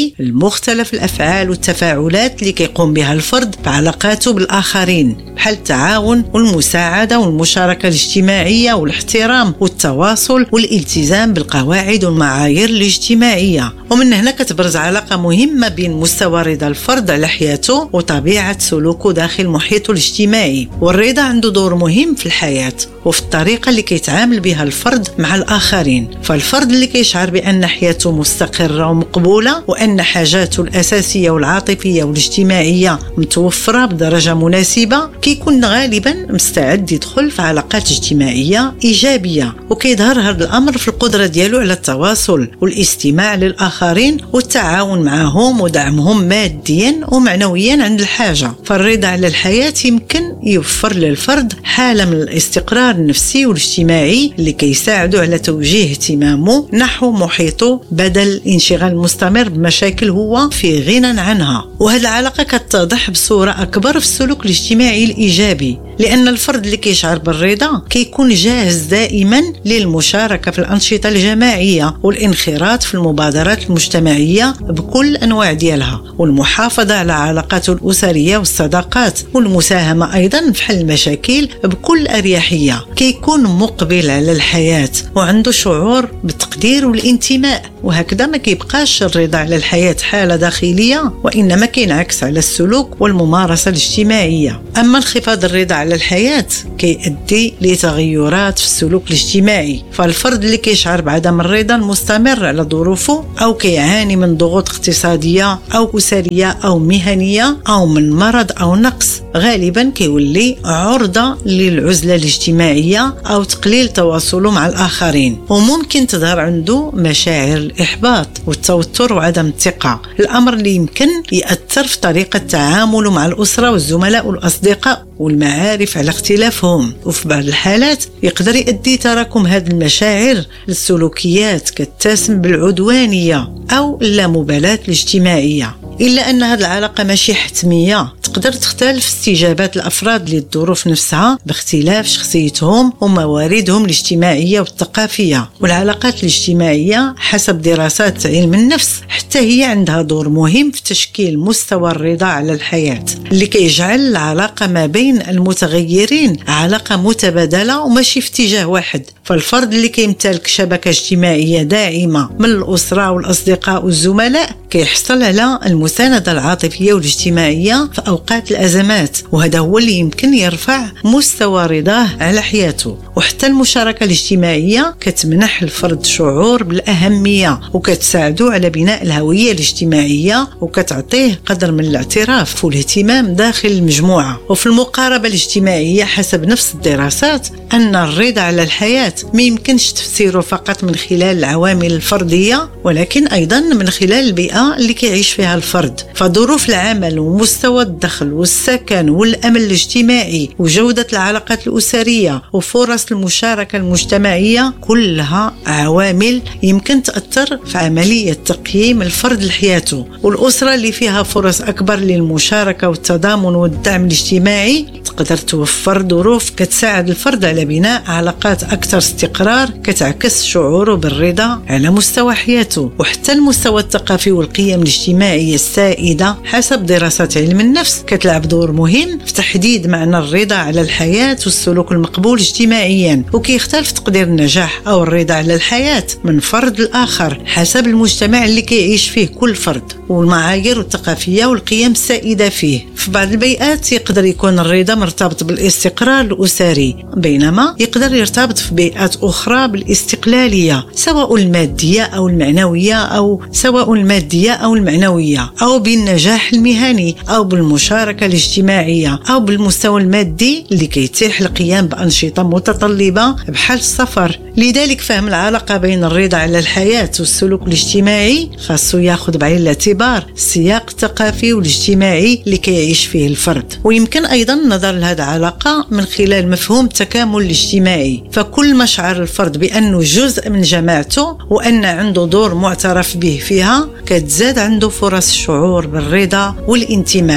مختلف الأفعال والتفاعلات اللي كيقوم بها الفرد بعلاقاته بالآخرين، بحال التعاون والمساعدة والمشاركة الاجتماعية والاحترام والتواصل والالتزام بالقواعد والمعايير الاجتماعية. ومن هنا كتبرز علاقة مهمة بين مستوى رضا الفرد على حياته وطبيعة سلوكه داخل محيطه الاجتماعي. والرضا عنده دور مهم في الحياة وفي الطريقة اللي كيتعامل بها الفرد مع الآخرين. فالفرد اللي كيشعر بأن حياته مستقرة ومقبولة وأن حاجاته الأساسية والعاطفية والاجتماعية متوفرة بدرجة مناسبة كيكون غالبا مستعد يدخل في علاقات اجتماعية إيجابية. وكيظهر هذا الأمر في القدرة ديالو على التواصل والاستماع للآخرين والتعاون معهم ودعمهم ماديا ومعنويا عند الحاجة. فالرضا على الحياة يمكن يوفر للفرد حالة من الاستقرار النفسي والاجتماعي اللي كيساعده على توجيه اهتمامه نحو محيطه بدل الانشغال المستمر بمشاكل هو في غنى عنها. وهذه العلاقة كتتضح بصورة أكبر في السلوك الاجتماعي الإيجابي، لأن الفرد اللي كيشعر بالرضا كيكون جاهز دائما للمشاركة في الأنشطة الجماعية والانخراط في المبادرات المجتمعية بكل أنواع ديالها، والمحافظة على علاقاته الأسرية والصداقات، والمساهمة أيضا في حل المشاكل بكل أريحية. كيكون مقبل على الحياة وعنده شعور بالتقدير والانتماء، وهكذا ما كيبقاش الرضا على الحياة حالة داخلية وإنما كينعكس على السلوك والممارسة الاجتماعية. أما انخفاض الرضا على الحياة كيؤدي لتغيرات في السلوك الاجتماعي. فالفرد اللي كيشعر بعدم الرضا المستمر على ظروفه أو كيعاني من ضغوط اقتصادية أو أسرية أو مهنية أو من مرض أو نقص غالبا كيولي عرضة للعزلة الاجتماعية أو تقليل تواصله مع الآخرين، وممكن تظهر عنده مشاعر الإحباط والتوتر وعدم الثقة، الأمر اللي يمكن يأثر في طريقة تعامله مع الأسرة والزملاء والأصدقاء والمعارف على اختلافهم. وفي بعض الحالات يقدر يؤدي تراكم هذه المشاعر للسلوكيات كالتسم بالعدوانية أو اللامبالاة الاجتماعية. إلا أن هذه العلاقة ماشي حتمية، تقدر تختلف استجابات الأفراد للظروف نفسها باختلاف شخصيتهم ومواردهم الاجتماعية والثقافية. والعلاقات الاجتماعية حسب دراسات علم النفس حتى هي عندها دور مهم في تشكيل مستوى الرضا على الحياة، اللي كيجعل العلاقة ما بين المتغيرين علاقة متبادلة وماشي في اتجاه واحد. فالفرد اللي كيمتلك شبكة اجتماعية داعمة من الأسرة والأصدقاء والزملاء كيحصل على المساندة العاطفية والاجتماعية في أوقات الأزمات، وهذا هو اللي يمكن يرفع مستوى رضاه على حياته. وحتى المشاركة الاجتماعية كتمنح الفرد شعور بالأهمية وكتساعده على بناء الهوية الاجتماعية وكتعطيه قدر من الاعتراف والاهتمام داخل المجموعة. وفي المقاربة الاجتماعية حسب نفس الدراسات أن الرضا على الحياة ما يمكنش تفسيره فقط من خلال العوامل الفردية، ولكن أيضا من خلال البيئة اللي كيعيش فيها الفرد. فظروف العمل ومستوى الدخل والسكن والأمن الاجتماعي وجودة العلاقات الأسرية وفرص المشاركة المجتمعية كلها عوامل يمكن تأثر في عملية تقييم الفرد لحياته. والأسرة اللي فيها فرص أكبر للمشاركة والتضامن والدعم الاجتماعي تقدر توفر ظروف كتساعد الفرد على بناء علاقات أكثر استقرار كتعكس شعوره بالرضا على مستوى حياته. وحتى المستوى الثقافي والقيم الاجتماعية السائدة حسب دراسات علم النفس كتلعب دور مهم في تحديد معنى الرضا على الحياة والسلوك المقبول اجتماعيا. وكيختلف تقدير النجاح أو الرضا على الحياة من فرد لآخر حسب المجتمع اللي كيعيش فيه كل فرد والمعايير الثقافية والقيم السائدة فيه. في بعض البيئات يقدر يكون الرضا مرتبط بالاستقرار الأسري، بينما يقدر يرتبط في بيئات أخرى بالاستقلالية سواء المادية أو المعنوية أو سواء المادية أو المعنوية أو بالنجاح المهني أو بالمشاركة الاجتماعية أو بالمستوى المادي اللي كيتيح القيام بأنشطة متطلبة بحال السفر. لذلك فهم العلاقة بين الرضا على الحياة والسلوك الاجتماعي خاصو ياخذ بعين الاعتبار السياق الثقافي والاجتماعي اللي كيعيش فيه الفرد. ويمكن أيضا النظر لهذه العلاقة من خلال مفهوم التكامل الاجتماعي. فكل ما شعر الفرد بأنه جزء من جماعته وأن عنده دور معترف به فيها كتزاد عنده فرص الشعور بالرضا والانتماء.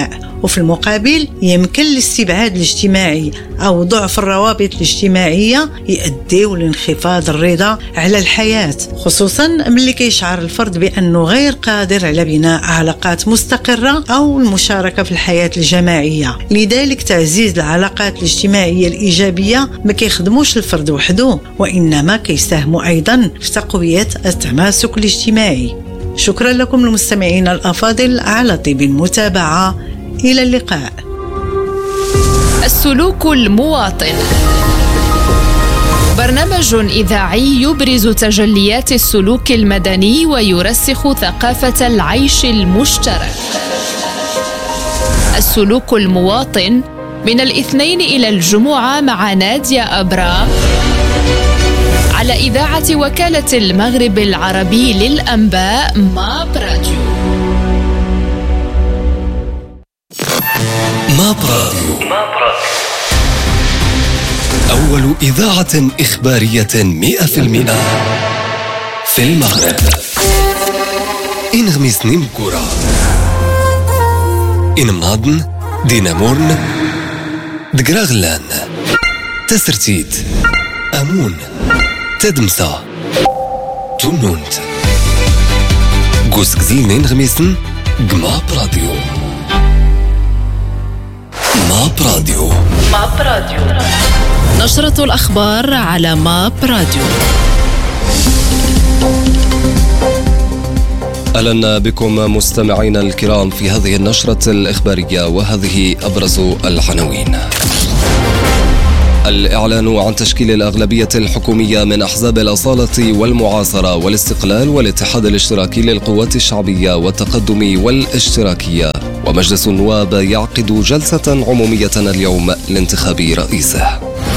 وفي المقابل يمكن الاستبعاد الاجتماعي أو ضعف الروابط الاجتماعية يؤديو لانخفاض الرضا على الحياة، خصوصا ملي كيشعر الفرد بأنه غير قادر على بناء علاقات مستقرة أو المشاركة في الحياة الجماعية. لذلك تعزيز العلاقات الاجتماعية الإيجابية ما كيخدموش الفرد وحده، وإنما كيساهموا أيضا في تقوية التماسك الاجتماعي. شكرا لكم المستمعين الأفاضل على طيب المتابعة، إلى اللقاء. السلوك المواطن، برنامج إذاعي يبرز تجليات السلوك المدني ويرسخ ثقافة العيش المشترك. السلوك المواطن من الاثنين إلى الجمعة مع نادية أبرا على إذاعة وكالة المغرب العربي للأنباء ماب راديو. ماب راديو، أول إذاعة إخبارية مئة في المئة في المغرب. إن غميس نيم كورا، إن مناضن دينامورن دقراغلان تسرتيت أمون تدمسا تونونت قوس قزيل نين غميسن قماب راديو. ماب راديو، ماب راديو، نشرة الأخبار على ماب راديو. أهلا بكم مستمعينا الكرام في هذه النشرة الإخبارية، وهذه أبرز العناوين. الإعلان عن تشكيل الأغلبية الحكومية من أحزاب الأصالة والمعاصرة والاستقلال والاتحاد الاشتراكي للقوات الشعبية والتقدم والاشتراكية، ومجلس النواب يعقد جلسة عمومية اليوم لانتخاب رئيسه.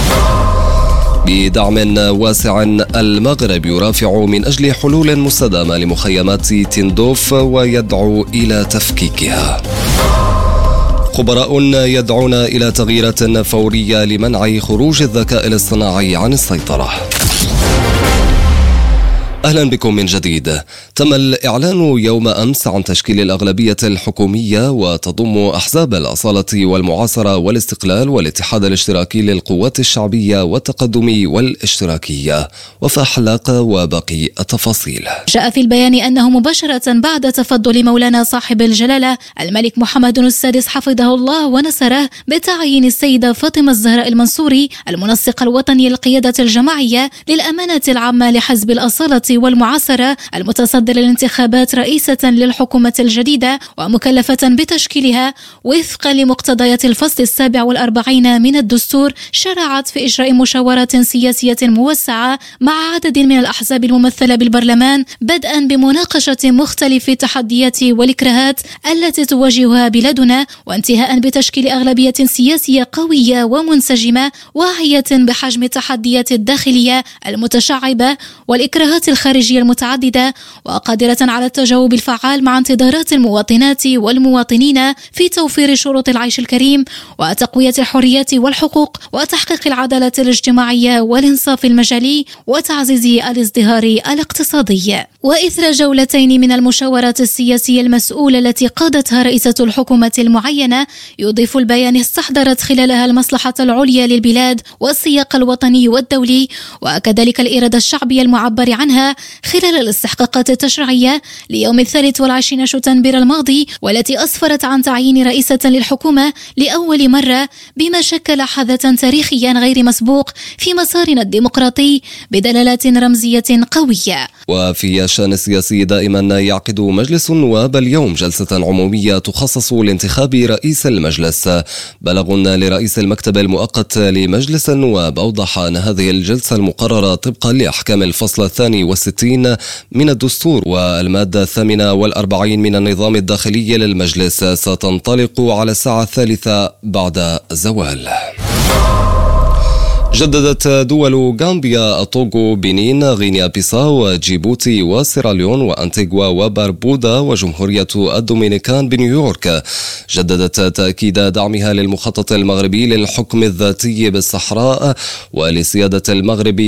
بدعم واسع المغرب يرافع من أجل حلول مستدامة لمخيمات تندوف ويدعو إلى تفكيكها. خبراء يدعون إلى تغييرات فورية لمنع خروج الذكاء الاصطناعي عن السيطرة. أهلا بكم من جديد. تم الإعلان يوم أمس عن تشكيل الأغلبية الحكومية، وتضم أحزاب الأصالة والمعاصرة والاستقلال والاتحاد الاشتراكي للقوات الشعبية والتقدم والاشتراكية. وفحلق وباقي التفاصيل. جاء في البيان أنه مباشرة بعد تفضل مولانا صاحب الجلالة الملك محمد السادس حفظه الله ونصره بتعيين السيدة فاطمة الزهراء المنصوري المنسق الوطني للقيادة الجماعية للأمانة العامة لحزب الأصالة والمعاصرة المتصدر للانتخابات رئيسة للحكومة الجديدة ومكلفة بتشكيلها وفقا لمقتضيات الفصل السابع والأربعين من الدستور، شرعت في إجراء مشاورات سياسية موسعة مع عدد من الأحزاب الممثلة بالبرلمان، بدءا بمناقشة مختلف التحديات والإكراهات التي تواجهها بلادنا، وانتهاء بتشكيل أغلبية سياسية قوية ومنسجمة واعية بحجم التحديات الداخلية المتشعبة والإكراهات الخارجية المتعددة، وقادرة على التجاوب الفعال مع انتظارات المواطنات والمواطنين في توفير شروط العيش الكريم وتقوية الحريات والحقوق وتحقيق العدالة الاجتماعية والإنصاف المجالي وتعزيز الازدهار الاقتصادي. وإثر جولتين من المشاورات السياسية المسؤولة التي قادتها رئيسة الحكومة المعينة، يضيف البيان استحضرت خلالها المصلحة العليا للبلاد والسياق الوطني والدولي، وكذلك الإرادة الشعبية المعبر عنها خلال الاستحقاقات التشريعية ليوم الثالث والعشرين شتنبر الماضي، والتي أسفرت عن تعيين رئيسة للحكومة لأول مرة، بما شكل حدثا تاريخيا غير مسبوق في مسارنا الديمقراطي بدلالات رمزية قوية. وفي الشأن السياسي دائما يعقد مجلس النواب اليوم جلسة عمومية تخصص لانتخاب رئيس المجلس. بلغ لرئيس المكتب المؤقت لمجلس النواب أوضح أن هذه الجلسة المقررة طبقا لأحكام الفصل الثاني والستين من الدستور والمادة الثامنة والأربعين من النظام الداخلي للمجلس ستنطلق على الساعة الثالثة بعد الزوال. جددت دول غامبيا، الطوغو، بنين، غينيا بيساو، جيبوتي وسيراليون وأنتيغوا وباربودا وجمهورية الدومينيكان بنيويورك جددت تأكيد دعمها للمخطط المغربي للحكم الذاتي بالصحراء ولسيادة المغرب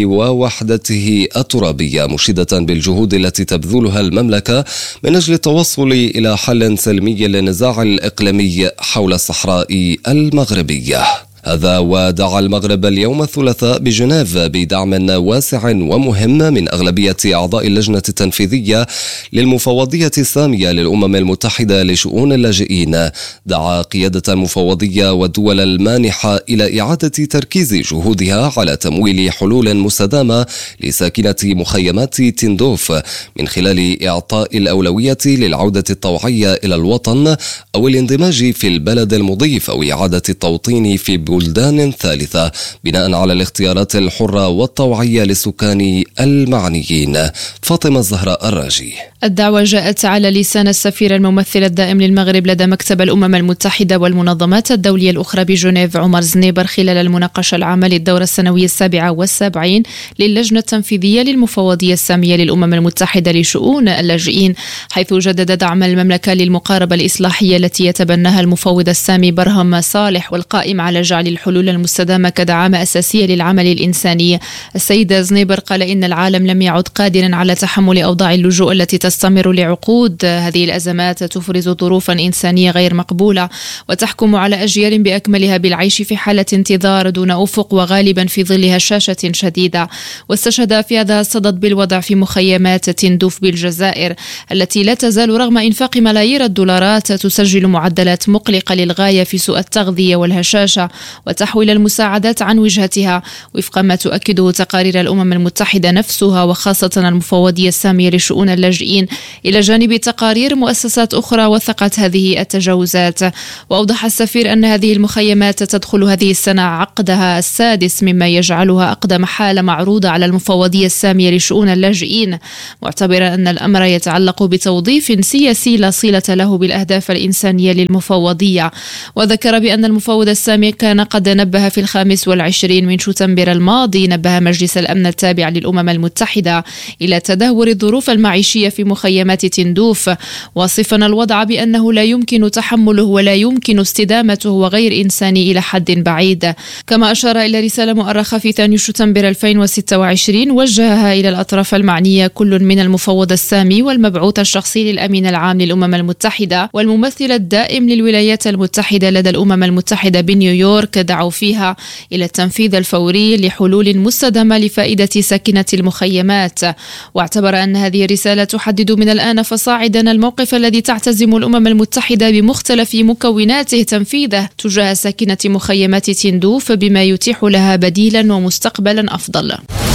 ووحدته الترابية، مشيدة بالجهود التي تبذلها المملكة من أجل التوصل إلى حل سلمي للنزاع الإقليمي حول الصحراء المغربية. هذا ودعا المغرب اليوم الثلاثاء بجنيف بدعم واسع ومهم من أغلبية أعضاء اللجنة التنفيذية للمفوضية السامية للأمم المتحدة لشؤون اللاجئين. دعا قيادة المفوضية والدول المانحة إلى إعادة تركيز جهودها على تمويل حلول مستدامة لساكنة مخيمات تندوف من خلال إعطاء الأولوية للعودة الطوعية إلى الوطن أو الاندماج في البلد المضيف أو إعادة التوطين في بلدان ثالثة بناء على الاختيارات الحرة والطوعية للسكان المعنيين. فاطمة الزهراء الراجي. الدعوة جاءت على لسان السفير الممثل الدائم للمغرب لدى مكتب الأمم المتحدة والمنظمات الدولية الأخرى بجنيف عمر زنيبر خلال المناقشة العامة للدورة السنوية السابعة والسبعين للجنة التنفيذية للمفوضية السامية للأمم المتحدة لشؤون اللاجئين، حيث جدد دعم المملكة للمقاربة الإصلاحية التي يتبناها المفوض السامي برهم صالح والقائم على جعل الحلول المستدامة كدعامة أساسية للعمل الإنساني. السيد زنيبر قال إن العالم لم يعد قادرا على تحمل أوضاع اللجوء التي تستمر لعقود. هذه الأزمات تفرز ظروفا إنسانية غير مقبولة وتحكم على أجيال بأكملها بالعيش في حالة انتظار دون أفق وغالبا في ظل هشاشة شديدة. واستشهد في هذا الصدد بالوضع في مخيمات تندوف بالجزائر التي لا تزال رغم إنفاق ملايير الدولارات تسجل معدلات مقلقة للغاية في سوء التغذية والهشاشة وتحويل المساعدات عن وجهتها وفق ما تؤكده تقارير الأمم المتحدة نفسها وخاصة المفوضية السامية لشؤون اللاجئين، إلى جانب تقارير مؤسسات أخرى وثقت هذه التجاوزات. وأوضح السفير أن هذه المخيمات تدخل هذه السنة عقدها السادس، مما يجعلها أقدم حالة معروضة على المفوضية السامية لشؤون اللاجئين، معتبرا أن الأمر يتعلق بتوظيف سياسي لا صلة له بالأهداف الإنسانية للمفوضية. وذكر بأن المفوض السامي كان قد نبه في الخامس والعشرين من شتنبر الماضي نبه مجلس الأمن التابع للأمم المتحدة إلى تدهور الظروف المعيشية في مخيمات تندوف، واصفا الوضع بأنه لا يمكن تحمله ولا يمكن استدامته وغير إنساني إلى حد بعيد. كما أشار إلى رسالة مؤرخة في ثاني شتنبر ألفين وستة وعشرين وجهها إلى الأطراف المعنية كل من المفوض السامي والمبعوث الشخصي للأمين العام للأمم المتحدة والممثل الدائم للولايات المتحدة لدى الأمم المتحدة بنيويورك، دعوا فيها إلى التنفيذ الفوري لحلول مستدامة لفائدة ساكنة المخيمات. واعتبر أن هذه الرسالة تحدد من الآن فصاعدا الموقف الذي تعتزم الأمم المتحدة بمختلف مكوناته تنفيذه تجاه ساكنة مخيمات تندوف بما يتيح لها بديلا ومستقبلا أفضل.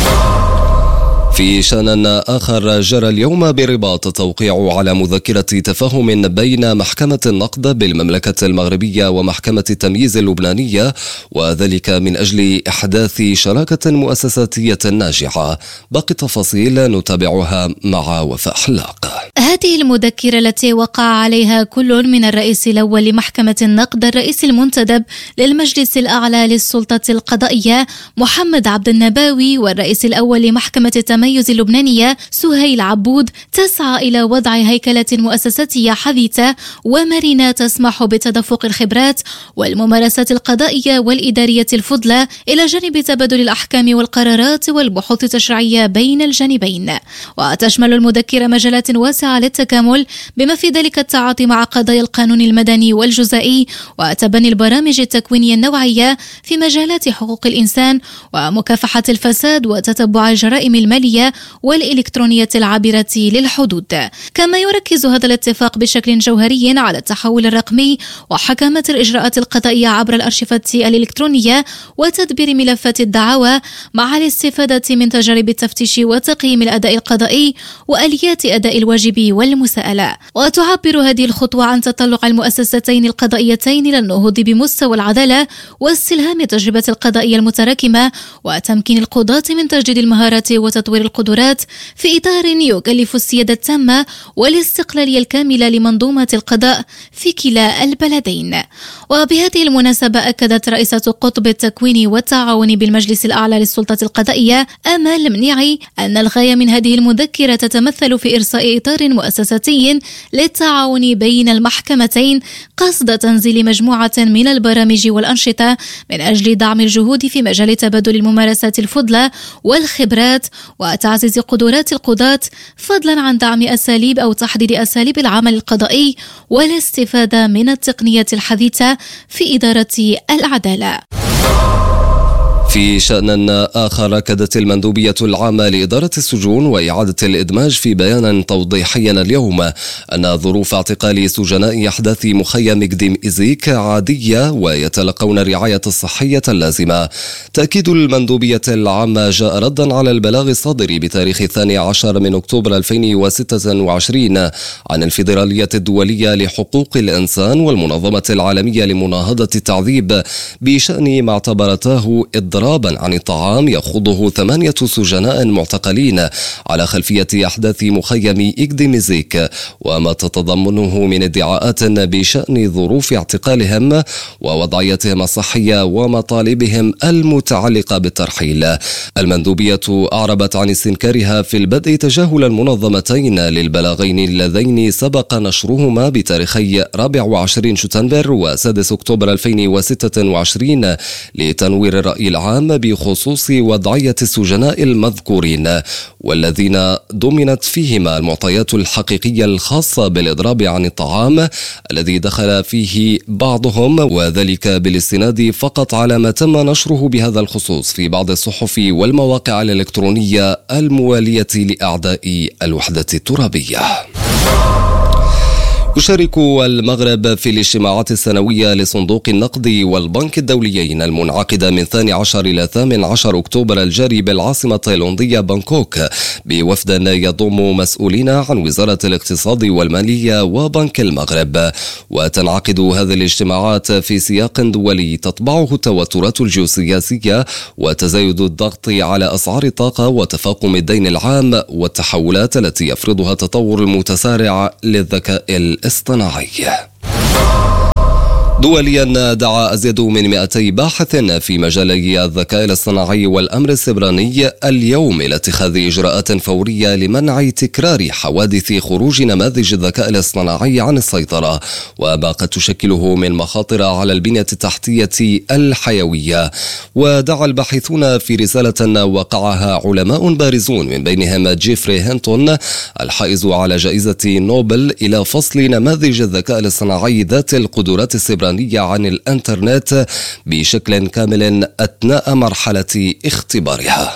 في شأن آخر، جرى اليوم برباط توقيع على مذكرة تفاهم بين محكمة النقد بالمملكة المغربية ومحكمة التمييز اللبنانية، وذلك من أجل إحداث شراكة مؤسساتية ناجحة. باقي التفاصيل نتابعها مع وفاء حلاق. هذه المذكرة التي وقع عليها كل من الرئيس الأول لمحكمة النقد الرئيس المنتدب للمجلس الأعلى للسلطة القضائية محمد عبد النباوي والرئيس الأول لمحكمة التميز اللبنانية سهيل عبود، تسعى إلى وضع هيكلة مؤسساتية حديثة ومرنة تسمح بتدفق الخبرات والممارسات القضائية والإدارية الفضلى إلى جانب تبادل الأحكام والقرارات والبحوث التشريعية بين الجانبين. وتشمل المذكرة مجالات واسعة للتكامل بما في ذلك التعاطي مع قضايا القانون المدني والجزائي وتبني البرامج التكوينية النوعية في مجالات حقوق الإنسان ومكافحة الفساد وتتبع الجرائم المالية والإلكترونية العابرة للحدود. كما يركز هذا الاتفاق بشكل جوهري على التحول الرقمي وحكامة الإجراءات القضائية عبر الأرشفة الإلكترونية وتدبير ملفات الدعاوى مع الاستفادة من تجارب التفتيش وتقييم الأداء القضائي وآليات أداء الواجب والمساءلة. وتعبر هذه الخطوة عن تطلع المؤسستين القضائيتين إلى النهوض بمستوى العدالة واستلهام التجربة القضائية المتراكمة وتمكين القضاة من تجديد المهارات وتطوير القدرات في إطار يكلف السيادة التامة والاستقلالية الكاملة لمنظومة القضاء في كلا البلدين. وبهذه المناسبة أكدت رئيسة قطب التكوين والتعاون بالمجلس الأعلى للسلطة القضائية آمال منيعي أن الغاية من هذه المذكرة تتمثل في إرساء إطار مؤسساتي للتعاون بين المحكمتين قصد تنزيل مجموعة من البرامج والأنشطة من أجل دعم الجهود في مجال تبادل الممارسات الفضلى والخبرات وتعزيز قدرات القضاة، فضلا عن دعم أساليب أو تحديد أساليب العمل القضائي والاستفادة من التقنية الحديثة في إدارة العدالة. في شأن آخر، أكدت المندوبية العامة لإدارة السجون وإعادة الإدماج في بيان توضيحي اليوم أن ظروف اعتقال سجناء أحداث مخيم إقديم إزيك عادية ويتلقون الرعاية الصحية اللازمة. تأكيد المندوبية العامة جاء ردا على البلاغ الصادر بتاريخ الثاني عشر من أكتوبر ألفين وستة وعشرين عن الفيدرالية الدولية لحقوق الإنسان والمنظمة العالمية لمناهضة التعذيب بشأن ما اعتبرته إضرابا عن الطعام يخوضه ثمانية سجناء معتقلين على خلفية أحداث مخيم إقديم إزيك، وما تتضمنه من ادعاءات بشأن ظروف اعتقالهم ووضعيتهم الصحية ومطالبهم المتعلقة بالترحيل. المندوبية أعربت عن استنكارها في البدء تجاهل المنظمتين للبلاغين اللذين سبق نشرهما بتاريخي رابع وعشرين شتنبر وسادس أكتوبر ألفين وستة وعشرين لتنوير الرأي العام بخصوص وضعية السجناء المذكورين، والذين ضمنت فيهما المعطيات الحقيقية الخاصة بالإضراب عن الطعام الذي دخل فيه بعضهم، وذلك بالاستناد فقط على ما تم نشره بهذا الخصوص في بعض الصحف والمواقع الإلكترونية الموالية لأعداء الوحدة الترابية. يشارك المغرب في الاجتماعات السنوية لصندوق النقد والبنك الدوليين المنعقدة من ثاني عشر إلى ثامن عشر أكتوبر الجاري بالعاصمة التايلاندية بانكوك بوفد يضم مسؤولين عن وزارة الاقتصاد والمالية وبنك المغرب. وتنعقد هذه الاجتماعات في سياق دولي تطبعه التوترات الجيوسياسية وتزايد الضغط على أسعار الطاقة وتفاقم الدين العام والتحولات التي يفرضها التطور المتسارع للذكاء الاصطناعي. دوليا دعا أزيد من مئتي باحث في مجالي الذكاء الاصطناعي والأمر السيبراني اليوم إلى اتخاذ إجراءات فورية لمنع تكرار حوادث خروج نماذج الذكاء الاصطناعي عن السيطرة وما قد تشكله من مخاطر على البنية التحتية الحيوية. ودعا الباحثون في رسالة وقعها علماء بارزون من بينهم جيفري هينتون الحائز على جائزة نوبل إلى فصل نماذج الذكاء الاصطناعي ذات القدرات السيبرانية عن الانترنت بشكل كامل أثناء مرحلة اختبارها.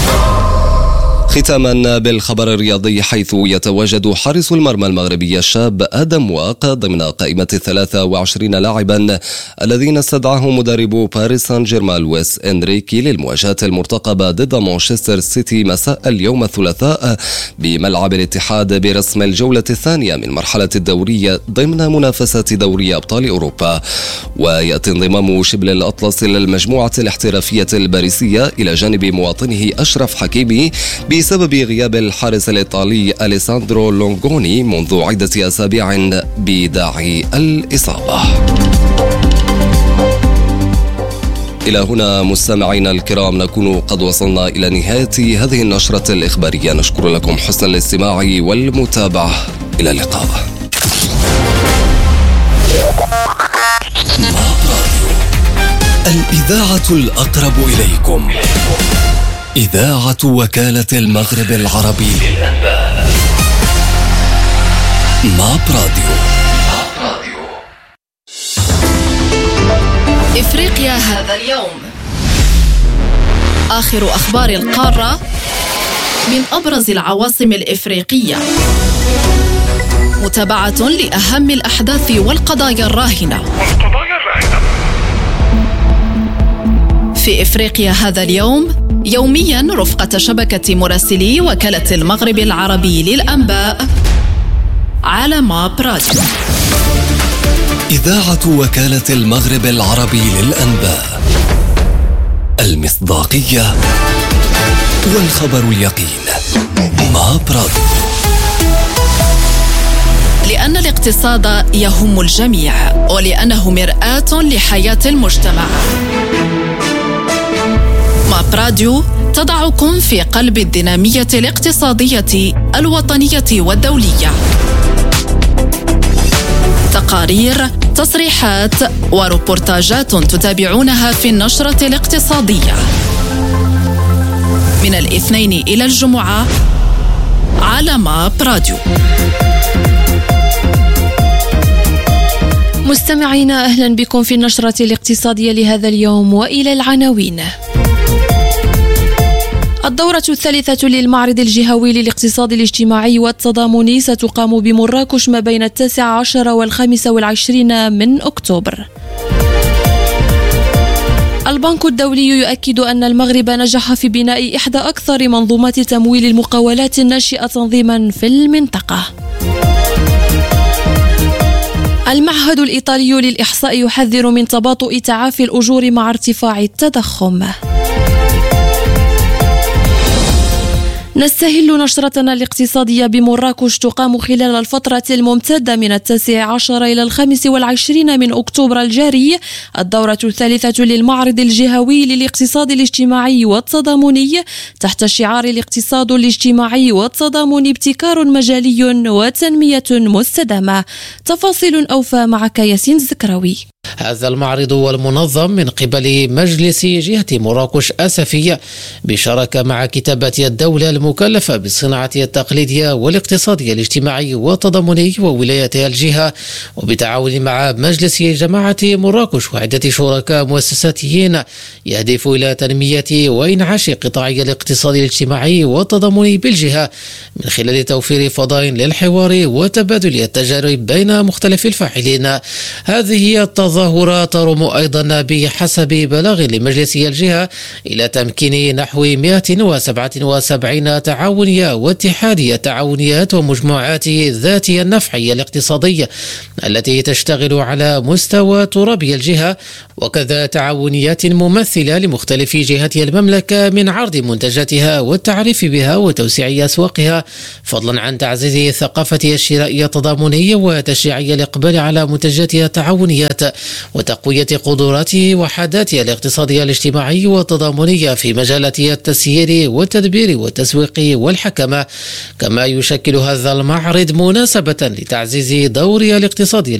ختاما بالخبر الرياضي، حيث يتواجد حارس المرمى المغربي الشاب آدم واق ضمن قائمة ثلاثة وعشرين لاعبا الذين استدعاهم مدرب باريس سان جيرمان لويس إنريكي للمواجهة المرتقبة ضد مانشستر سيتي مساء اليوم الثلاثاء بملعب الاتحاد برسم الجولة الثانية من مرحلة الدورية ضمن منافسات دوري أبطال أوروبا. ويأتي انضمام شبل الأطلس للمجموعة الاحترافية الباريسية إلى جانب مواطنه أشرف حكيمي بسبب غياب الحارس الإيطالي أليساندرو لونغوني منذ عدة أسابيع بداعي الإصابة. إلى هنا مستمعينا الكرام نكون قد وصلنا إلى نهاية هذه النشرة الإخبارية. نشكر لكم حسن الاستماع والمتابعة. إلى اللقاء. الإذاعة الأقرب إليكم، إذاعة وكالة المغرب العربي للأنباء. ماب راديو. إفريقيا هذا اليوم، آخر أخبار القارة من أبرز العواصم الإفريقية، متابعة لأهم الأحداث والقضايا الراهنة. في إفريقيا هذا اليوم يوميا رفقة شبكة مراسلي وكالة المغرب العربي للأنباء على ماب راديو. إذاعة وكالة المغرب العربي للأنباء، المصداقية والخبر اليقين. ماب راديو. لأن الاقتصاد يهم الجميع ولأنه مرآة لحياة المجتمع. ماب راديو تضعكم في قلب الدينامية الاقتصادية الوطنية والدولية. تقارير، تصريحات وروبورتاجات تتابعونها في النشرة الاقتصادية من الاثنين إلى الجمعة على ماب راديو. مستمعينا، أهلا بكم في النشرة الاقتصادية لهذا اليوم، وإلى العناوين. الدورة الثالثة للمعرض الجهوي للاقتصاد الاجتماعي والتضامني ستقام بمراكش ما بين التاسع عشر والخامس والعشرين من أكتوبر. البنك الدولي يؤكد أن المغرب نجح في بناء إحدى أكثر منظومات تمويل المقاولات الناشئة تنظيما في المنطقة. المعهد الإيطالي للإحصاء يحذر من تباطؤ تعافي الأجور مع ارتفاع التضخم. نستهل نشرتنا الاقتصادية بمراكش تقام خلال الفترة الممتدة من التاسع عشر إلى الخامس والعشرين من أكتوبر الجاري الدورة الثالثة للمعرض الجهوي للاقتصاد الاجتماعي والتضامني تحت شعار الاقتصاد الاجتماعي والتضامن ابتكار مجالي وتنمية مستدامة. تفاصيل أوفى معك ياسين الزكراوي. هذا المعرض والمنظم من قبل مجلس جهة مراكش آسفية بشراكة مع كتابة الدولة المكلفة بالصناعة التقليدية والاقتصادية الاجتماعي والتضامني وولاية الجهة، وبتعاون مع مجلس جماعة مراكش وعدة شركاء مؤسساتيين، يهدف إلى تنمية وإنعاش قطاعي الاقتصاد الاجتماعي والتضامني بالجهة من خلال توفير فضاء للحوار وتبادل التجارب بين مختلف الفاعلين. هذه هي التظاهرة ترم أيضا بحسب بلاغ لمجلس الجهة إلى تمكين نحو مئة وسبعة وسبعين تعاونية واتحادية تعاونيات ومجموعات ذاتي النفع الاقتصادي التي تشتغل على مستوى ترابي الجهة، وكذا تعاونيات ممثلة لمختلف جهات المملكة من عرض منتجاتها والتعريف بها وتوسيع أسواقها، فضلا عن تعزيز ثقافة الشراء التضامني وتشجيع الإقبال على منتجاتها التعاونيات وتقوية قدرات وحدات الاقتصادية الاجتماعي والتضامنية في مجالات التسيير والتدبير والتسويق والحكمة. كما يشكل هذا المعرض مناسبة لتعزيز دور الاقتصاد